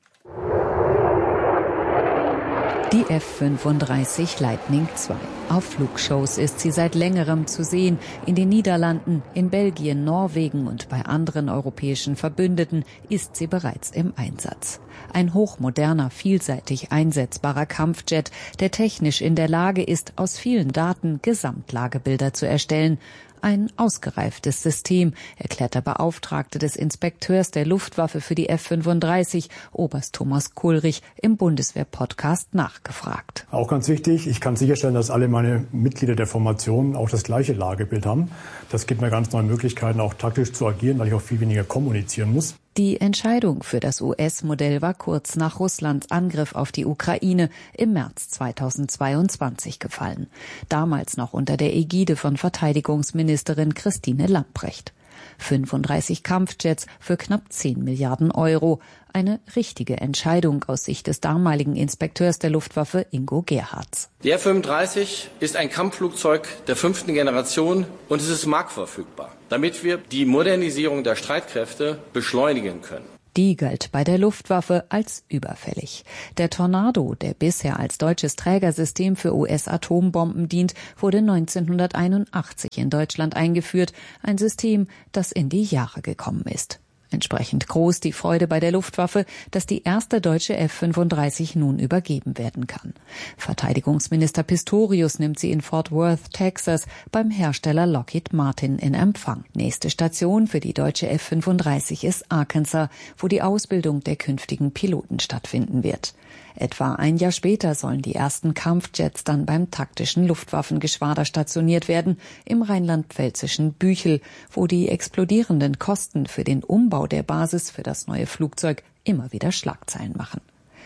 Die F-35 Lightning II. Auf Flugshows ist sie seit längerem zu sehen. In den Niederlanden, in Belgien, Norwegen und bei anderen europäischen Verbündeten ist sie bereits im Einsatz. Ein hochmoderner, vielseitig einsetzbarer Kampfjet, der technisch in der Lage ist, aus vielen Daten Gesamtlagebilder zu erstellen. Ein ausgereiftes System, erklärt der Beauftragte des Inspekteurs der Luftwaffe für die F-35, Oberst Thomas Kulrich, im Bundeswehr-Podcast nachgefragt. Auch ganz wichtig, ich kann sicherstellen, dass alle meine Mitglieder der Formation auch das gleiche Lagebild haben. Das gibt mir ganz neue Möglichkeiten, auch taktisch zu agieren, weil ich auch viel weniger kommunizieren muss. Die Entscheidung für das US-Modell war kurz nach Russlands Angriff auf die Ukraine im März 2022 gefallen. Damals noch unter der Ägide von Verteidigungsministerin Christine Lambrecht. 35 Kampfjets für knapp 10 Milliarden Euro. Eine richtige Entscheidung aus Sicht des damaligen Inspekteurs der Luftwaffe Ingo Gerhards. Die F-35 ist ein Kampfflugzeug der 5. Generation und es ist marktverfügbar, damit wir die Modernisierung der Streitkräfte beschleunigen können. Die galt bei der Luftwaffe als überfällig. Der Tornado, der bisher als deutsches Trägersystem für US-Atombomben dient, wurde 1981 in Deutschland eingeführt. Ein System, das in die Jahre gekommen ist. Entsprechend groß die Freude bei der Luftwaffe, dass die erste deutsche F-35 nun übergeben werden kann. Verteidigungsminister Pistorius nimmt sie in Fort Worth, Texas, beim Hersteller Lockheed Martin in Empfang. Nächste Station für die deutsche F-35 ist Arkansas, wo die Ausbildung der künftigen Piloten stattfinden wird. Etwa ein Jahr später sollen die ersten Kampfjets dann beim taktischen Luftwaffengeschwader stationiert werden, im rheinland-pfälzischen Büchel, wo die explodierenden Kosten für den Umbau der Basis für das neue Flugzeug immer wieder Schlagzeilen machen.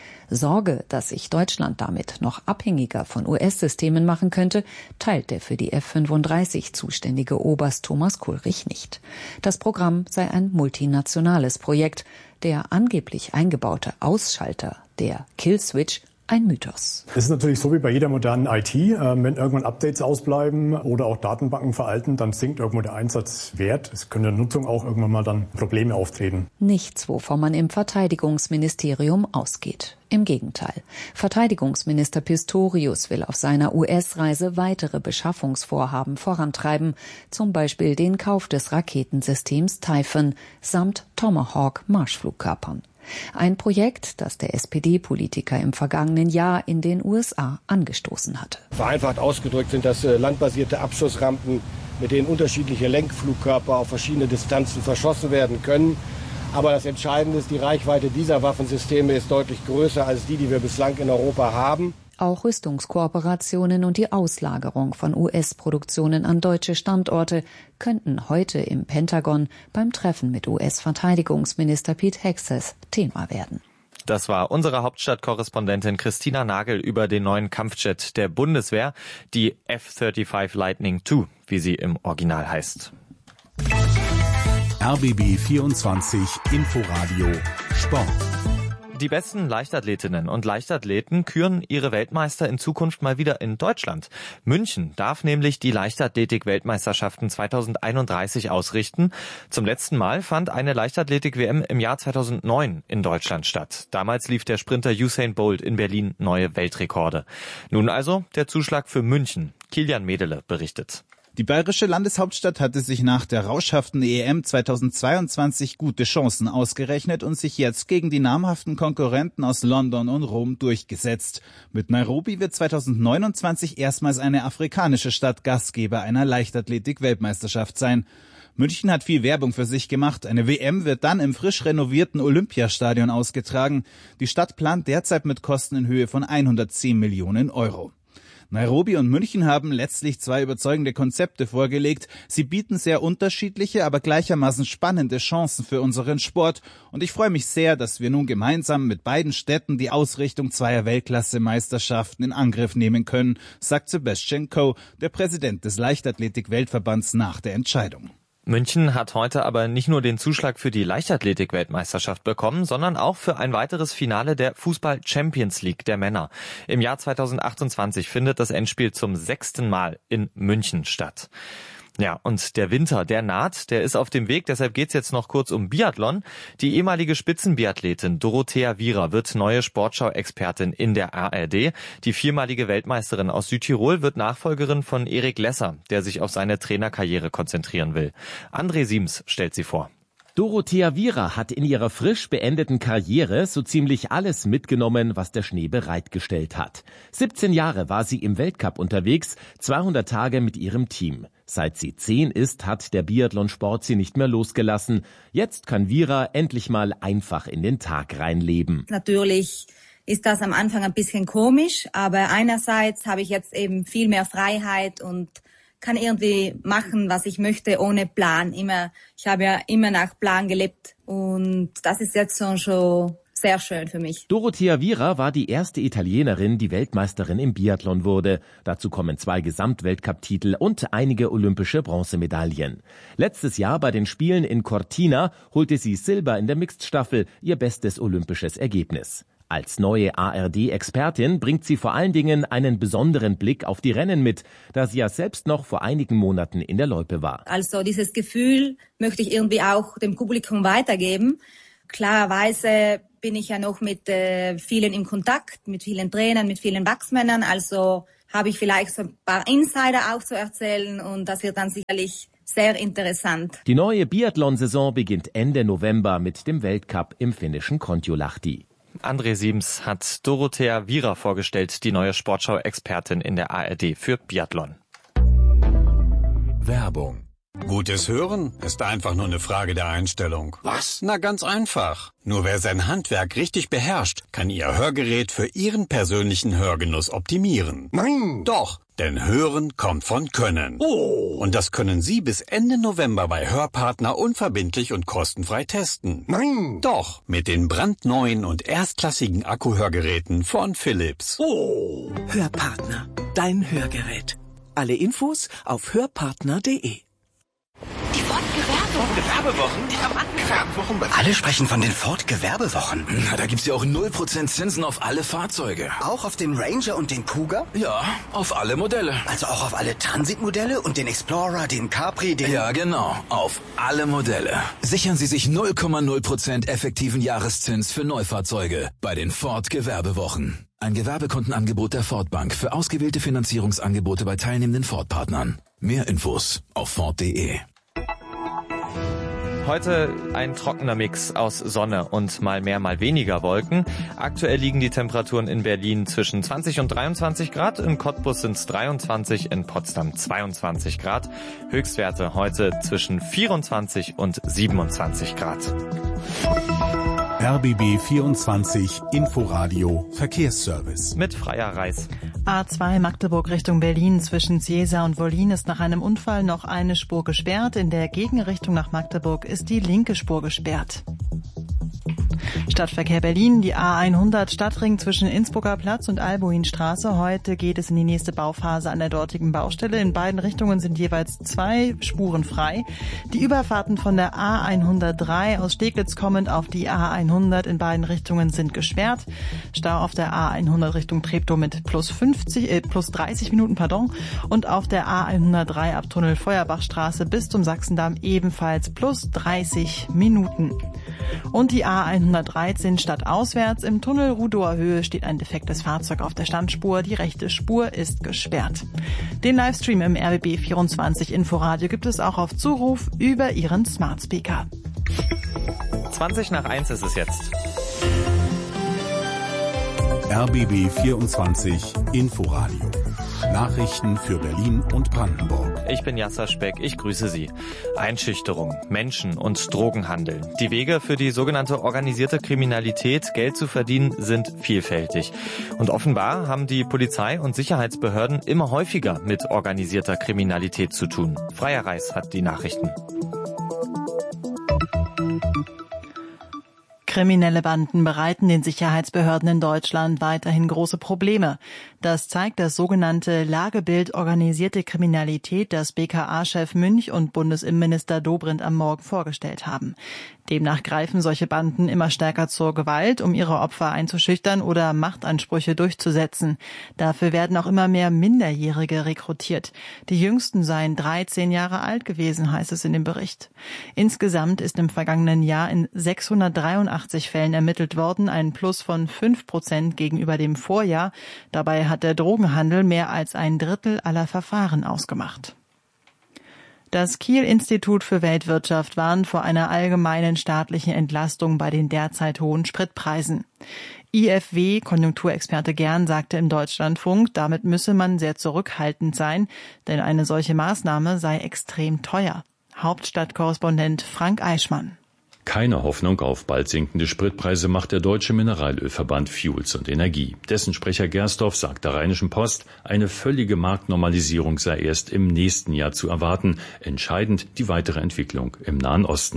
Sorge, dass sich Deutschland damit noch abhängiger von US-Systemen machen könnte, teilt der für die F-35 zuständige Oberst Thomas Kulrich nicht. Das Programm sei ein multinationales Projekt. Der angeblich eingebaute Ausschalter, der Killswitch, ein Mythos. Es ist natürlich so wie bei jeder modernen IT, wenn irgendwann Updates ausbleiben oder auch Datenbanken veralten, dann sinkt irgendwo der Einsatzwert. Es können in der Nutzung auch irgendwann mal dann Probleme auftreten. Nichts, wovon man im Verteidigungsministerium ausgeht. Im Gegenteil. Verteidigungsminister Pistorius will auf seiner US-Reise weitere Beschaffungsvorhaben vorantreiben, zum Beispiel den Kauf des Raketensystems Typhoon samt Tomahawk-Marschflugkörpern. Ein Projekt, das der SPD-Politiker im vergangenen Jahr in den USA angestoßen hatte. Vereinfacht ausgedrückt sind das landbasierte Abschussrampen, mit denen unterschiedliche Lenkflugkörper auf verschiedene Distanzen verschossen werden können. Aber das Entscheidende ist, die Reichweite dieser Waffensysteme ist deutlich größer als die wir bislang in Europa haben. Auch Rüstungskooperationen und die Auslagerung von US-Produktionen an deutsche Standorte könnten heute im Pentagon beim Treffen mit US-Verteidigungsminister Pete Hegseth Thema werden. Das war unsere Hauptstadtkorrespondentin Christina Nagel über den neuen Kampfjet der Bundeswehr, die F-35 Lightning II, wie sie im Original heißt. RBB 24 Inforadio Sport. Die besten Leichtathletinnen und Leichtathleten küren ihre Weltmeister in Zukunft mal wieder in Deutschland. München darf nämlich die Leichtathletik-Weltmeisterschaften 2031 ausrichten. Zum letzten Mal fand eine Leichtathletik-WM im Jahr 2009 in Deutschland statt. Damals lief der Sprinter Usain Bolt in Berlin neue Weltrekorde. Nun also der Zuschlag für München. Kilian Medele berichtet. Die bayerische Landeshauptstadt hatte sich nach der rauschhaften EM 2022 gute Chancen ausgerechnet und sich jetzt gegen die namhaften Konkurrenten aus London und Rom durchgesetzt. Mit Nairobi wird 2029 erstmals eine afrikanische Stadt Gastgeber einer Leichtathletik-Weltmeisterschaft sein. München hat viel Werbung für sich gemacht. Eine WM wird dann im frisch renovierten Olympiastadion ausgetragen. Die Stadt plant derzeit mit Kosten in Höhe von 110 Millionen Euro. Nairobi und München haben letztlich zwei überzeugende Konzepte vorgelegt. Sie bieten sehr unterschiedliche, aber gleichermaßen spannende Chancen für unseren Sport. Und ich freue mich sehr, dass wir nun gemeinsam mit beiden Städten die Ausrichtung zweier Weltklasse-Meisterschaften in Angriff nehmen können, sagt Sebastian Coe, der Präsident des Leichtathletik-Weltverbands, nach der Entscheidung. München hat heute aber nicht nur den Zuschlag für die Leichtathletik-Weltmeisterschaft bekommen, sondern auch für ein weiteres Finale der Fußball-Champions League der Männer. Im Jahr 2028 findet das Endspiel zum 6. Mal in München statt. Ja, und der Winter, der naht, der ist auf dem Weg, deshalb geht's jetzt noch kurz um Biathlon. Die ehemalige Spitzenbiathletin Dorothea Viera wird neue Sportschau-Expertin in der ARD. Die viermalige Weltmeisterin aus Südtirol wird Nachfolgerin von Erik Lesser, der sich auf seine Trainerkarriere konzentrieren will. André Siems stellt sie vor. Dorothea Viera hat in ihrer frisch beendeten Karriere so ziemlich alles mitgenommen, was der Schnee bereitgestellt hat. 17 Jahre war sie im Weltcup unterwegs, 200 Tage mit ihrem Team. Seit sie 10 ist, hat der Biathlonsport sie nicht mehr losgelassen. Jetzt kann Viera endlich mal einfach in den Tag reinleben. Natürlich ist das am Anfang ein bisschen komisch, aber einerseits habe ich jetzt eben viel mehr Freiheit und kann irgendwie machen, was ich möchte, ohne Plan. Ich habe ja immer nach Plan gelebt und das ist jetzt schon sehr schön für mich. Dorothea Viera war die erste Italienerin, die Weltmeisterin im Biathlon wurde. Dazu kommen 2 Gesamtweltcup-Titel und einige olympische Bronzemedaillen. Letztes Jahr bei den Spielen in Cortina holte sie Silber in der Mixed-Staffel, ihr bestes olympisches Ergebnis. Als neue ARD-Expertin bringt sie vor allen Dingen einen besonderen Blick auf die Rennen mit, da sie ja selbst noch vor einigen Monaten in der Loipe war. Also dieses Gefühl möchte ich irgendwie auch dem Publikum weitergeben. Klarerweise bin ich ja noch mit vielen in Kontakt, mit vielen Trainern, mit vielen Wachsmännern. Also habe ich vielleicht so ein paar Insider auch zu erzählen und das wird dann sicherlich sehr interessant. Die neue Biathlon-Saison beginnt Ende November mit dem Weltcup im finnischen Kontiolahti. André Siebens hat Dorothea Viera vorgestellt, die neue Sportschau-Expertin in der ARD für Biathlon. Werbung. Gutes Hören ist einfach nur eine Frage der Einstellung. Was? Na, ganz einfach. Nur wer sein Handwerk richtig beherrscht, kann Ihr Hörgerät für Ihren persönlichen Hörgenuss optimieren. Nein! Doch, denn Hören kommt von Können. Oh! Und das können Sie bis Ende November bei Hörpartner unverbindlich und kostenfrei testen. Nein! Doch, mit den brandneuen und erstklassigen Akkuhörgeräten von Philips. Oh! Hörpartner, dein Hörgerät. Alle Infos auf hörpartner.de. Die Ford-Gewerbewochen? Alle sprechen von den Ford-Gewerbewochen. Na, da gibt's ja auch 0% Zinsen auf alle Fahrzeuge. Auch auf den Ranger und den Kuga? Ja, auf alle Modelle. Also auch auf alle Transit-Modelle und den Explorer, den Capri, den... Ja, genau, auf alle Modelle. Sichern Sie sich 0,0% effektiven Jahreszins für Neufahrzeuge bei den Ford-Gewerbewochen. Ein Gewerbekontenangebot der Ford Bank für ausgewählte Finanzierungsangebote bei teilnehmenden Ford-Partnern. Mehr Infos auf Ford.de. Heute ein trockener Mix aus Sonne und mal mehr, mal weniger Wolken. Aktuell liegen die Temperaturen in Berlin zwischen 20 und 23 Grad. In Cottbus sind es 23, in Potsdam 22 Grad. Höchstwerte heute zwischen 24 und 27 Grad. RBB 24 Inforadio Verkehrsservice. Mit Freier Reis. A2 Magdeburg Richtung Berlin zwischen Ciesa und Wollin ist nach einem Unfall noch eine Spur gesperrt. In der Gegenrichtung nach Magdeburg ist die linke Spur gesperrt. Stadtverkehr Berlin, die A100 Stadtring zwischen Innsbrucker Platz und Albuinstraße. Heute geht es in die nächste Bauphase an der dortigen Baustelle. In beiden Richtungen sind jeweils 2 Spuren frei. Die Überfahrten von der A103 aus Steglitz kommend auf die A100 in beiden Richtungen sind gesperrt. Stau auf der A100 Richtung Treptow mit plus 30 Minuten, und auf der A103 ab Tunnel Feuerbachstraße bis zum Sachsendamm ebenfalls plus 30 Minuten. Und die A113 stadtauswärts im Tunnel Rudower Höhe steht ein defektes Fahrzeug auf der Standspur. Die rechte Spur ist gesperrt. Den Livestream im RBB 24 Inforadio gibt es auch auf Zuruf über Ihren Smart Speaker. 1:20 ist es jetzt. RBB 24 Inforadio. Nachrichten für Berlin und Brandenburg. Ich bin Jasser Speck, ich grüße Sie. Einschüchterung, Menschen- und Drogenhandel. Die Wege für die sogenannte organisierte Kriminalität, Geld zu verdienen, sind vielfältig. Und offenbar haben die Polizei und Sicherheitsbehörden immer häufiger mit organisierter Kriminalität zu tun. Freier Reis hat die Nachrichten. Kriminelle Banden bereiten den Sicherheitsbehörden in Deutschland weiterhin große Probleme. Das zeigt das sogenannte Lagebild Organisierte Kriminalität, das BKA-Chef Münch und Bundesinnenminister Dobrindt am Morgen vorgestellt haben. Demnach greifen solche Banden immer stärker zur Gewalt, um ihre Opfer einzuschüchtern oder Machtansprüche durchzusetzen. Dafür werden auch immer mehr Minderjährige rekrutiert. Die jüngsten seien 13 Jahre alt gewesen, heißt es in dem Bericht. Insgesamt ist im vergangenen Jahr in 683 Fällen ermittelt worden, ein Plus von 5% gegenüber dem Vorjahr. Dabei hat der Drogenhandel mehr als ein Drittel aller Verfahren ausgemacht. Das Kiel-Institut für Weltwirtschaft warnt vor einer allgemeinen staatlichen Entlastung bei den derzeit hohen Spritpreisen. IFW-Konjunkturexperte Gern sagte im Deutschlandfunk, damit müsse man sehr zurückhaltend sein, denn eine solche Maßnahme sei extrem teuer. Hauptstadtkorrespondent Frank Eichmann. Keine Hoffnung auf bald sinkende Spritpreise macht der Deutsche Mineralölverband Fuels und Energie. Dessen Sprecher Gersdorf sagt der Rheinischen Post, eine völlige Marktnormalisierung sei erst im nächsten Jahr zu erwarten. Entscheidend die weitere Entwicklung im Nahen Osten.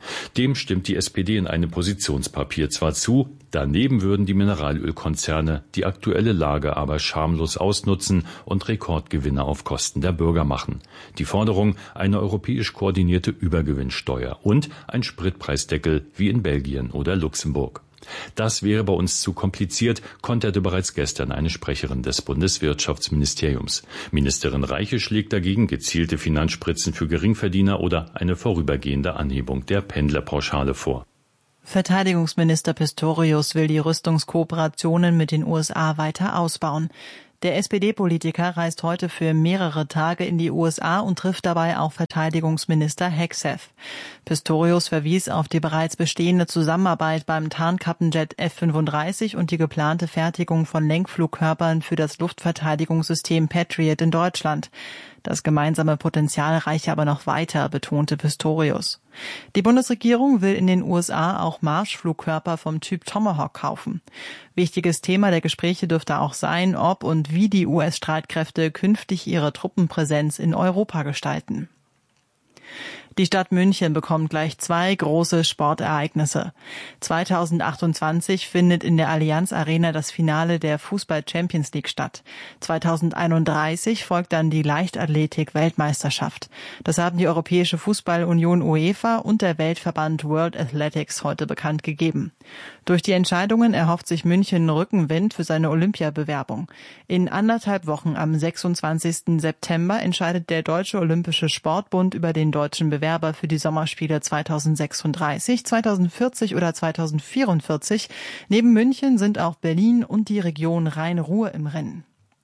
Dem stimmt die SPD in einem Positionspapier zwar zu, daneben würden die Mineralölkonzerne die aktuelle Lage aber schamlos ausnutzen und Rekordgewinne auf Kosten der Bürger machen. Die Forderung, eine europäisch koordinierte Übergewinnsteuer und ein Spritpreisdeckel wie in Belgien oder Luxemburg. Das wäre bei uns zu kompliziert, konterte bereits gestern eine Sprecherin des Bundeswirtschaftsministeriums. Ministerin Reiche schlägt dagegen gezielte Finanzspritzen für Geringverdiener oder eine vorübergehende Anhebung der Pendlerpauschale vor. Verteidigungsminister Pistorius will die Rüstungskooperationen mit den USA weiter ausbauen. Der SPD-Politiker reist heute für mehrere Tage in die USA und trifft dabei auch Verteidigungsminister Hegseth. Pistorius verwies auf die bereits bestehende Zusammenarbeit beim Tarnkappenjet F-35 und die geplante Fertigung von Lenkflugkörpern für das Luftverteidigungssystem Patriot in Deutschland. Das gemeinsame Potenzial reiche aber noch weiter, betonte Pistorius. Die Bundesregierung will in den USA auch Marschflugkörper vom Typ Tomahawk kaufen. Wichtiges Thema der Gespräche dürfte auch sein, ob und wie die US-Streitkräfte künftig ihre Truppenpräsenz in Europa gestalten. Die Stadt München bekommt gleich 2 große Sportereignisse. 2028 findet in der Allianz Arena das Finale der Fußball-Champions League statt. 2031 folgt dann die Leichtathletik-Weltmeisterschaft. Das haben die Europäische Fußball-Union UEFA und der Weltverband World Athletics heute bekannt gegeben. Durch die Entscheidungen erhofft sich München Rückenwind für seine Olympiabewerbung. In 1,5 Wochen am 26. September entscheidet der Deutsche Olympische Sportbund über den deutschen Bewerber für die Sommerspiele 2036, 2040 oder 2044. Neben München sind auch Berlin und die Region Rhein-Ruhr im Rennen.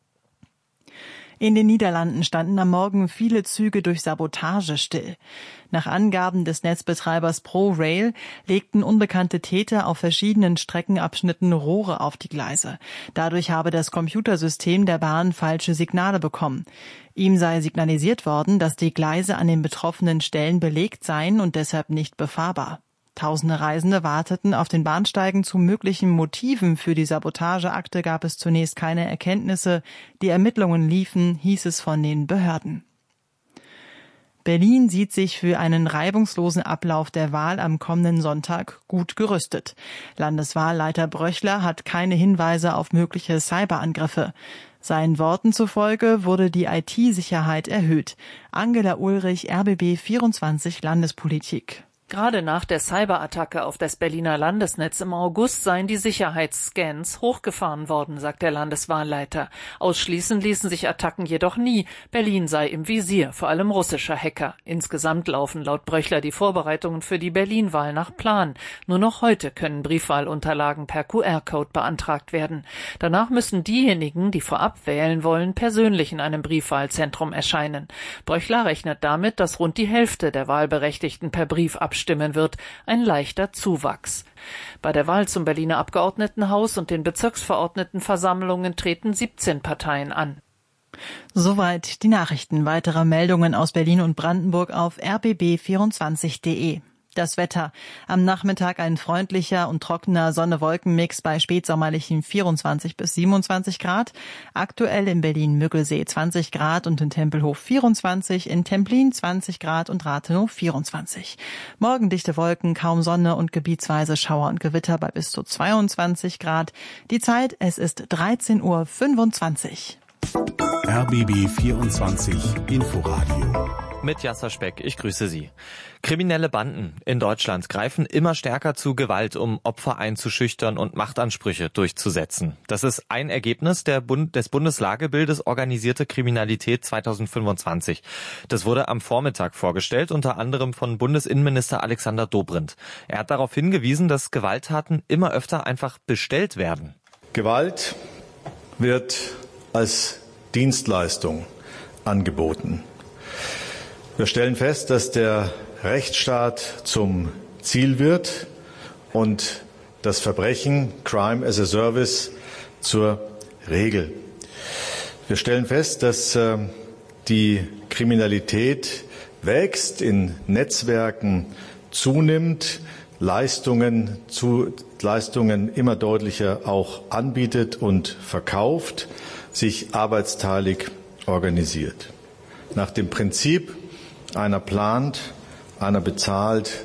In den Niederlanden standen am Morgen viele Züge durch Sabotage still. Nach Angaben des Netzbetreibers ProRail legten unbekannte Täter auf verschiedenen Streckenabschnitten Rohre auf die Gleise. Dadurch habe das Computersystem der Bahn falsche Signale bekommen. Ihm sei signalisiert worden, dass die Gleise an den betroffenen Stellen belegt seien und deshalb nicht befahrbar. Tausende Reisende warteten auf den Bahnsteigen. Zu möglichen Motiven für die Sabotageakte gab es zunächst keine Erkenntnisse. Die Ermittlungen liefen, hieß es von den Behörden. Berlin sieht sich für einen reibungslosen Ablauf der Wahl am kommenden Sonntag gut gerüstet. Landeswahlleiter Bröchler hat keine Hinweise auf mögliche Cyberangriffe. Seinen Worten zufolge wurde die IT-Sicherheit erhöht. Angela Ulrich, RBB 24 Landespolitik. Gerade nach der Cyberattacke auf das Berliner Landesnetz im August seien die Sicherheitsscans hochgefahren worden, sagt der Landeswahlleiter. Ausschließen ließen sich Attacken jedoch nie. Berlin sei im Visier, vor allem russischer Hacker. Insgesamt laufen laut Bröchler die Vorbereitungen für die Berlin-Wahl nach Plan. Nur noch heute können Briefwahlunterlagen per QR-Code beantragt werden. Danach müssen diejenigen, die vorab wählen wollen, persönlich in einem Briefwahlzentrum erscheinen. Bröchler rechnet damit, dass rund die Hälfte der Wahlberechtigten per Brief abstimmen wird, ein leichter Zuwachs. Bei der Wahl zum Berliner Abgeordnetenhaus und den Bezirksverordnetenversammlungen treten 17 Parteien an. Soweit die Nachrichten. Weitere Meldungen aus Berlin und Brandenburg auf rbb24.de. Das Wetter. Am Nachmittag ein freundlicher und trockener Sonne-Wolken-Mix bei spätsommerlichen 24 bis 27 Grad. Aktuell in Berlin-Müggelsee 20 Grad und in Tempelhof 24, in Templin 20 Grad und Rathenow 24. Morgen dichte Wolken, kaum Sonne und gebietsweise Schauer und Gewitter bei bis zu 22 Grad. Die Zeit, es ist 13:25 Uhr. RBB 24 Inforadio. Mit Jasser Speck, ich grüße Sie. Kriminelle Banden in Deutschland greifen immer stärker zu Gewalt, um Opfer einzuschüchtern und Machtansprüche durchzusetzen. Das ist ein Ergebnis des Bundeslagebildes Organisierte Kriminalität 2025. Das wurde am Vormittag vorgestellt, unter anderem von Bundesinnenminister Alexander Dobrindt. Er hat darauf hingewiesen, dass Gewalttaten immer öfter einfach bestellt werden. Gewalt wird als Dienstleistung angeboten. Wir stellen fest, dass der Rechtsstaat zum Ziel wird und das Verbrechen, Crime as a Service, zur Regel. Wir stellen fest, dass die Kriminalität wächst, in Netzwerken zunimmt, Leistungen immer deutlicher auch anbietet und verkauft, sich arbeitsteilig organisiert. Nach dem Prinzip: einer plant, einer bezahlt,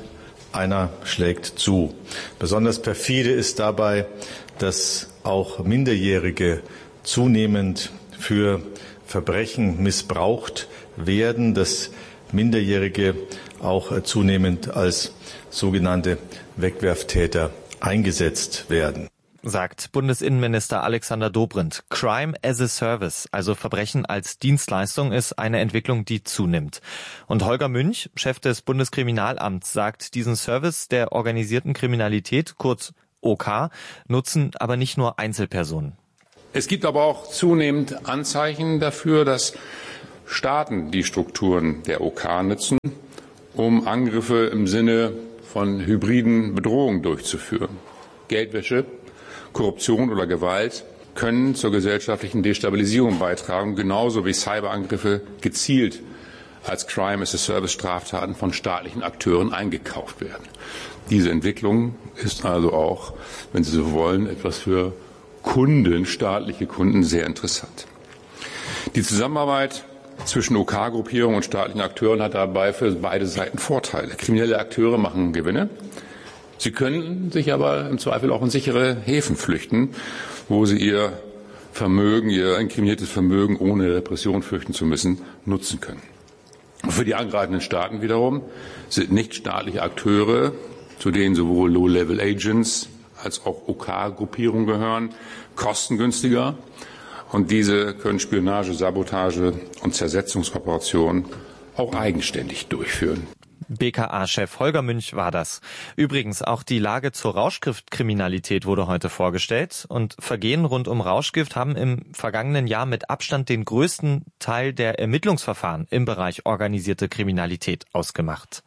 einer schlägt zu. Besonders perfide ist dabei, dass auch Minderjährige zunehmend für Verbrechen missbraucht werden, dass Minderjährige auch zunehmend als sogenannte Wegwerftäter eingesetzt werden. Sagt Bundesinnenminister Alexander Dobrindt. Crime as a Service, also Verbrechen als Dienstleistung, ist eine Entwicklung, die zunimmt. Und Holger Münch, Chef des Bundeskriminalamts, sagt, diesen Service der organisierten Kriminalität, kurz OK, nutzen aber nicht nur Einzelpersonen. Es gibt aber auch zunehmend Anzeichen dafür, dass Staaten die Strukturen der OK nutzen, um Angriffe im Sinne von hybriden Bedrohungen durchzuführen. Geldwäsche, Korruption oder Gewalt können zur gesellschaftlichen Destabilisierung beitragen, genauso wie Cyberangriffe gezielt als Crime-as-a-Service-Straftaten von staatlichen Akteuren eingekauft werden. Diese Entwicklung ist also auch, wenn Sie so wollen, etwas für Kunden, staatliche Kunden, sehr interessant. Die Zusammenarbeit zwischen OK-Gruppierungen und staatlichen Akteuren hat dabei für beide Seiten Vorteile. Kriminelle Akteure machen Gewinne. Sie können sich aber im Zweifel auch in sichere Häfen flüchten, wo sie ihr Vermögen, ihr inkriminiertes Vermögen, ohne Repression fürchten zu müssen, nutzen können. Für die angreifenden Staaten wiederum sind nichtstaatliche Akteure, zu denen sowohl Low-Level-Agents als auch OK-Gruppierungen gehören, kostengünstiger. Und diese können Spionage, Sabotage und Zersetzungsoperationen auch eigenständig durchführen. BKA-Chef Holger Münch war das. Übrigens, auch die Lage zur Rauschgiftkriminalität wurde heute vorgestellt. Und Vergehen rund um Rauschgift haben im vergangenen Jahr mit Abstand den größten Teil der Ermittlungsverfahren im Bereich organisierte Kriminalität ausgemacht.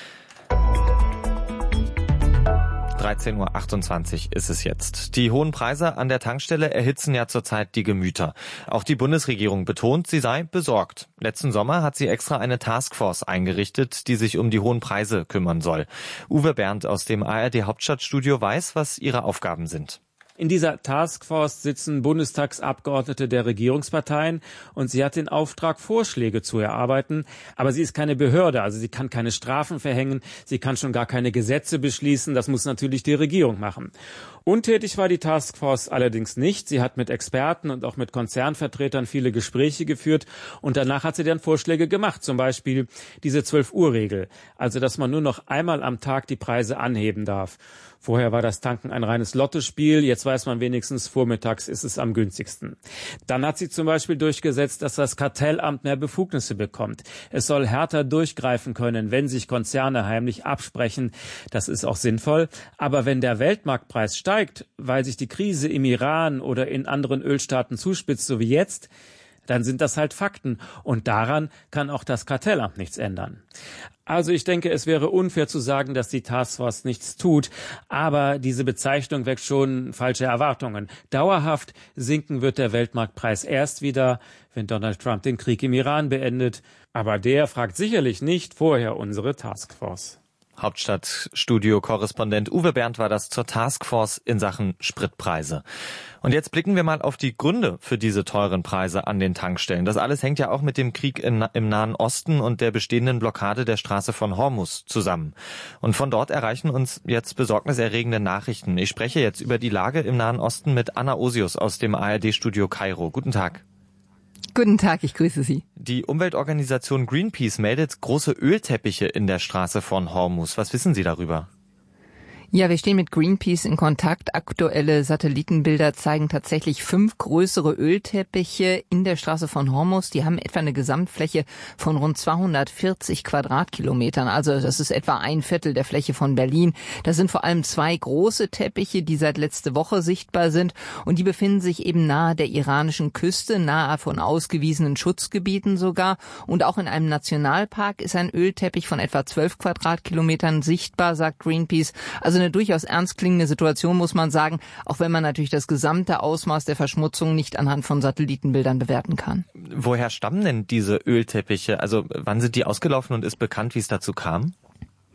13:28 Uhr ist es jetzt. Die hohen Preise an der Tankstelle erhitzen ja zurzeit die Gemüter. Auch die Bundesregierung betont, sie sei besorgt. Letzten Sommer hat sie extra eine Taskforce eingerichtet, die sich um die hohen Preise kümmern soll. Uwe Berndt aus dem ARD Hauptstadtstudio weiß, was ihre Aufgaben sind. In dieser Taskforce sitzen Bundestagsabgeordnete der Regierungsparteien und sie hat den Auftrag, Vorschläge zu erarbeiten. Aber sie ist keine Behörde, also sie kann keine Strafen verhängen, sie kann schon gar keine Gesetze beschließen. Das muss natürlich die Regierung machen. Untätig war die Taskforce allerdings nicht. Sie hat mit Experten und auch mit Konzernvertretern viele Gespräche geführt und danach hat sie dann Vorschläge gemacht. Zum Beispiel diese 12-Uhr-Regel, also dass man nur noch einmal am Tag die Preise anheben darf. Vorher war das Tanken ein reines Lottospiel, jetzt weiß man wenigstens, vormittags ist es am günstigsten. Dann hat sie zum Beispiel durchgesetzt, dass das Kartellamt mehr Befugnisse bekommt. Es soll härter durchgreifen können, wenn sich Konzerne heimlich absprechen. Das ist auch sinnvoll. Aber wenn der Weltmarktpreis steigt, weil sich die Krise im Iran oder in anderen Ölstaaten zuspitzt, so wie jetzt, dann sind das halt Fakten. Und daran kann auch das Kartellamt nichts ändern. Also ich denke, es wäre unfair zu sagen, dass die Taskforce nichts tut. Aber diese Bezeichnung weckt schon falsche Erwartungen. Dauerhaft sinken wird der Weltmarktpreis erst wieder, wenn Donald Trump den Krieg im Iran beendet. Aber der fragt sicherlich nicht vorher unsere Taskforce. Hauptstadtstudio-Korrespondent Uwe Berndt war das zur Taskforce in Sachen Spritpreise. Und jetzt blicken wir mal auf die Gründe für diese teuren Preise an den Tankstellen. Das alles hängt ja auch mit dem Krieg im Nahen Osten und der bestehenden Blockade der Straße von Hormuz zusammen. Und von dort erreichen uns jetzt besorgniserregende Nachrichten. Ich spreche jetzt über die Lage im Nahen Osten mit Anna Osius aus dem ARD-Studio Kairo. Guten Tag. Guten Tag, ich grüße Sie. Die Umweltorganisation Greenpeace meldet große Ölteppiche in der Straße von Hormuz. Was wissen Sie darüber? Ja, wir stehen mit Greenpeace in Kontakt. Aktuelle Satellitenbilder zeigen tatsächlich 5 größere Ölteppiche in der Straße von Hormuz. Die haben etwa eine Gesamtfläche von rund 240 Quadratkilometern. Also das ist etwa 1/4 der Fläche von Berlin. Da sind vor allem 2 große Teppiche, die seit letzte Woche sichtbar sind. Und die befinden sich eben nahe der iranischen Küste, nahe von ausgewiesenen Schutzgebieten sogar. Und auch in einem Nationalpark ist ein Ölteppich von etwa 12 Quadratkilometern sichtbar, sagt Greenpeace. Also eine durchaus ernst klingende Situation, muss man sagen, auch wenn man natürlich das gesamte Ausmaß der Verschmutzung nicht anhand von Satellitenbildern bewerten kann. Woher stammen denn diese Ölteppiche? Also wann sind die ausgelaufen und ist bekannt, wie es dazu kam?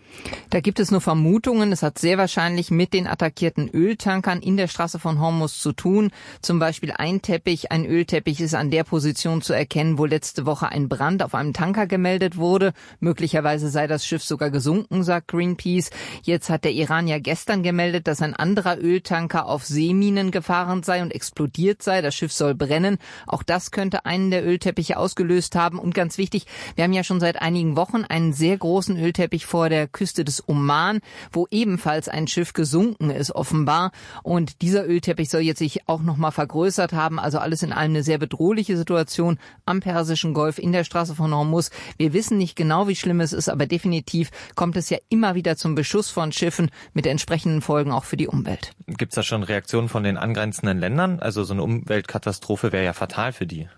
Da gibt es nur Vermutungen. Es hat sehr wahrscheinlich mit den attackierten Öltankern in der Straße von Hormuz zu tun. Zum Beispiel ein Ölteppich ist an der Position zu erkennen, wo letzte Woche ein Brand auf einem Tanker gemeldet wurde. Möglicherweise sei das Schiff sogar gesunken, sagt Greenpeace. Jetzt hat der Iran ja gestern gemeldet, dass ein anderer Öltanker auf Seeminen gefahren sei und explodiert sei. Das Schiff soll brennen. Auch das könnte einen der Ölteppiche ausgelöst haben. Und ganz wichtig, wir haben ja schon seit einigen Wochen einen sehr großen Ölteppich vor der Küste des Oman, wo ebenfalls ein Schiff gesunken ist, offenbar. Und dieser Ölteppich soll jetzt sich auch nochmal vergrößert haben. Also alles in allem eine sehr bedrohliche Situation am Persischen Golf in der Straße von Hormuz. Wir wissen nicht genau, wie schlimm es ist, aber definitiv kommt es ja immer wieder zum Beschuss von Schiffen mit entsprechenden Folgen auch für die Umwelt. Gibt es da schon Reaktionen von den angrenzenden Ländern? Also so eine Umweltkatastrophe wäre ja fatal für die.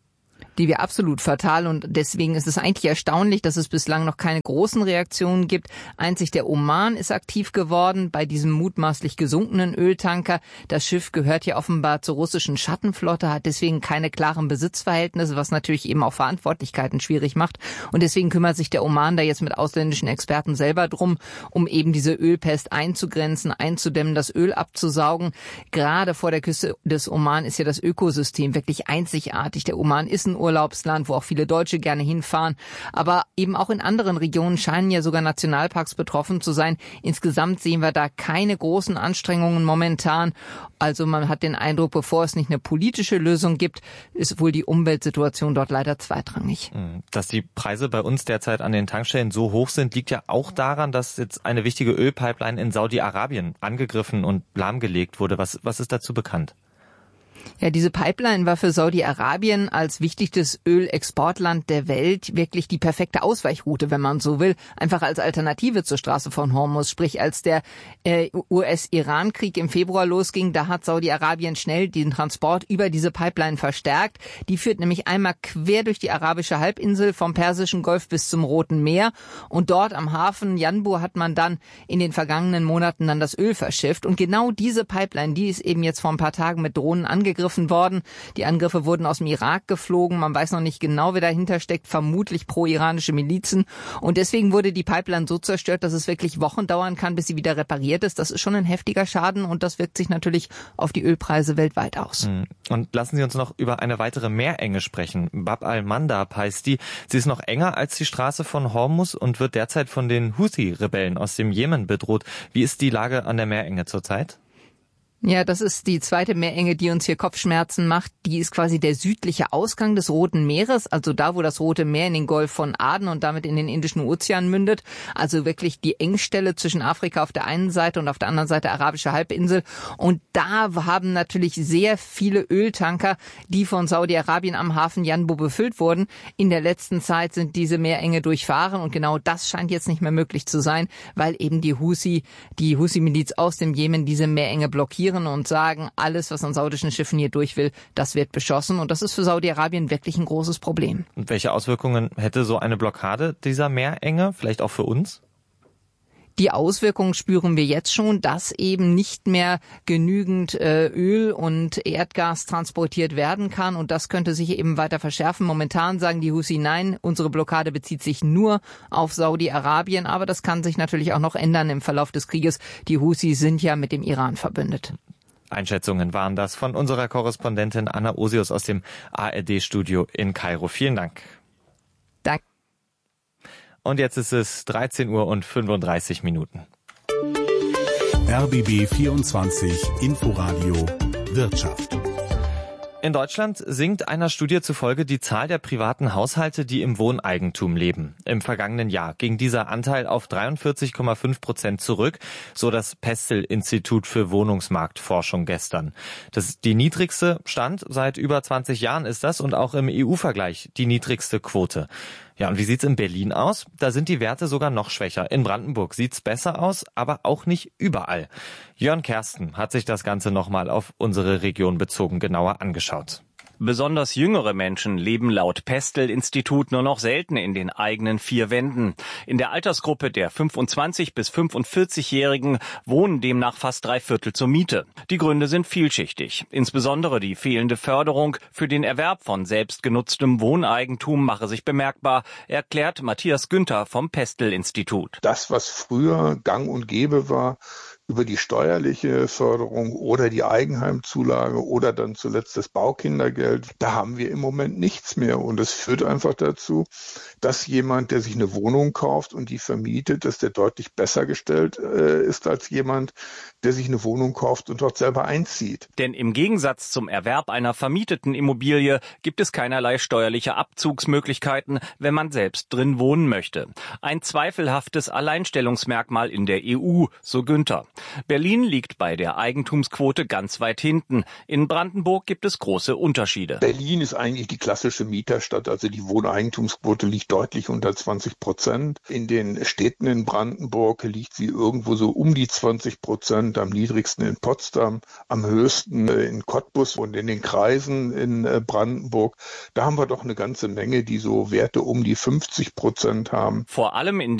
Die wäre absolut fatal und deswegen ist es eigentlich erstaunlich, dass es bislang noch keine großen Reaktionen gibt. Einzig der Oman ist aktiv geworden bei diesem mutmaßlich gesunkenen Öltanker. Das Schiff gehört ja offenbar zur russischen Schattenflotte, hat deswegen keine klaren Besitzverhältnisse, was natürlich eben auch Verantwortlichkeiten schwierig macht. Und deswegen kümmert sich der Oman da jetzt mit ausländischen Experten selber drum, um eben diese Ölpest einzugrenzen, einzudämmen, das Öl abzusaugen. Gerade vor der Küste des Oman ist ja das Ökosystem wirklich einzigartig. Der Oman ist ein Urlaubsland, wo auch viele Deutsche gerne hinfahren. Aber eben auch in anderen Regionen scheinen ja sogar Nationalparks betroffen zu sein. Insgesamt sehen wir da keine großen Anstrengungen momentan. Also man hat den Eindruck, bevor es nicht eine politische Lösung gibt, ist wohl die Umweltsituation dort leider zweitrangig. Dass die Preise bei uns derzeit an den Tankstellen so hoch sind, liegt ja auch daran, dass jetzt eine wichtige Ölpipeline in Saudi-Arabien angegriffen und lahmgelegt wurde. Was ist dazu bekannt? Ja, diese Pipeline war für Saudi-Arabien als wichtigstes Ölexportland der Welt wirklich die perfekte Ausweichroute, wenn man so will. Einfach als Alternative zur Straße von Hormuz. Sprich, als der US-Iran-Krieg im Februar losging, da hat Saudi-Arabien schnell den Transport über diese Pipeline verstärkt. Die führt nämlich einmal quer durch die arabische Halbinsel vom Persischen Golf bis zum Roten Meer. Und dort am Hafen Yanbu hat man dann in den vergangenen Monaten dann das Öl verschifft. Und genau diese Pipeline, die ist eben jetzt vor ein paar Tagen mit Drohnen angegriffen worden. Die Angriffe wurden aus dem Irak geflogen. Man weiß noch nicht genau, wer dahinter steckt. Vermutlich pro-iranische Milizen. Und deswegen wurde die Pipeline so zerstört, dass es wirklich Wochen dauern kann, bis sie wieder repariert ist. Das ist schon ein heftiger Schaden und das wirkt sich natürlich auf die Ölpreise weltweit aus. Und lassen Sie uns noch über eine weitere Meerenge sprechen. Bab al-Mandab heißt die. Sie ist noch enger als die Straße von Hormuz und wird derzeit von den Houthi-Rebellen aus dem Jemen bedroht. Wie ist die Lage an der Meerenge zurzeit? Ja, das ist die zweite Meerenge, die uns hier Kopfschmerzen macht. Die ist quasi der südliche Ausgang des Roten Meeres, also da, wo das Rote Meer in den Golf von Aden und damit in den Indischen Ozean mündet. Also wirklich die Engstelle zwischen Afrika auf der einen Seite und auf der anderen Seite arabische Halbinsel. Und da haben natürlich sehr viele Öltanker, die von Saudi-Arabien am Hafen Yanbu befüllt wurden. In der letzten Zeit sind diese Meerenge durchfahren und genau das scheint jetzt nicht mehr möglich zu sein, weil eben die Houthi-Miliz aus dem Jemen diese Meerenge blockieren und sagen, alles, was an saudischen Schiffen hier durch will, das wird beschossen. Und das ist für Saudi-Arabien wirklich ein großes Problem. Und welche Auswirkungen hätte so eine Blockade dieser Meerenge, vielleicht auch für uns? Die Auswirkungen spüren wir jetzt schon, dass eben nicht mehr genügend Öl und Erdgas transportiert werden kann. Und das könnte sich eben weiter verschärfen. Momentan sagen die Houthi, nein, unsere Blockade bezieht sich nur auf Saudi-Arabien. Aber das kann sich natürlich auch noch ändern im Verlauf des Krieges. Die Houthi sind ja mit dem Iran verbündet. Einschätzungen waren das von unserer Korrespondentin Anna Osius aus dem ARD-Studio in Kairo. Vielen Dank. Danke. Und jetzt ist es 13:35 Uhr. RBB 24 Inforadio Wirtschaft. In Deutschland sinkt einer Studie zufolge die Zahl der privaten Haushalte, die im Wohneigentum leben. Im vergangenen Jahr ging dieser Anteil auf 43,5% zurück, so das Pestel-Institut für Wohnungsmarktforschung gestern. Das ist die niedrigste Stand seit über 20 Jahren ist das und auch im EU-Vergleich die niedrigste Quote. Ja, und wie sieht's in Berlin aus? Da sind die Werte sogar noch schwächer. In Brandenburg sieht's besser aus, aber auch nicht überall. Jörn Kersten hat sich das Ganze nochmal auf unsere Region bezogen genauer angeschaut. Besonders jüngere Menschen leben laut Pestel-Institut nur noch selten in den eigenen vier Wänden. In der Altersgruppe der 25- bis 45-Jährigen wohnen demnach fast 3/4 zur Miete. Die Gründe sind vielschichtig. Insbesondere die fehlende Förderung für den Erwerb von selbstgenutztem Wohneigentum mache sich bemerkbar, erklärt Matthias Günther vom Pestel-Institut. Das, was früher gang und gäbe war, über die steuerliche Förderung oder die Eigenheimzulage oder dann zuletzt das Baukindergeld, da haben wir im Moment nichts mehr. Und es führt einfach dazu, dass jemand, der sich eine Wohnung kauft und die vermietet, dass der deutlich besser gestellt ist als jemand, der sich eine Wohnung kauft und dort selber einzieht. Denn im Gegensatz zum Erwerb einer vermieteten Immobilie gibt es keinerlei steuerliche Abzugsmöglichkeiten, wenn man selbst drin wohnen möchte. Ein zweifelhaftes Alleinstellungsmerkmal in der EU, so Günther. Berlin liegt bei der Eigentumsquote ganz weit hinten. In Brandenburg gibt es große Unterschiede. Berlin ist eigentlich die klassische Mieterstadt, also die Wohneigentumsquote liegt deutlich unter 20%. In den Städten in Brandenburg liegt sie irgendwo so um die 20%, am niedrigsten in Potsdam, am höchsten in Cottbus und in den Kreisen in Brandenburg. Da haben wir doch eine ganze Menge, die so Werte um die 50% haben. Vor allem in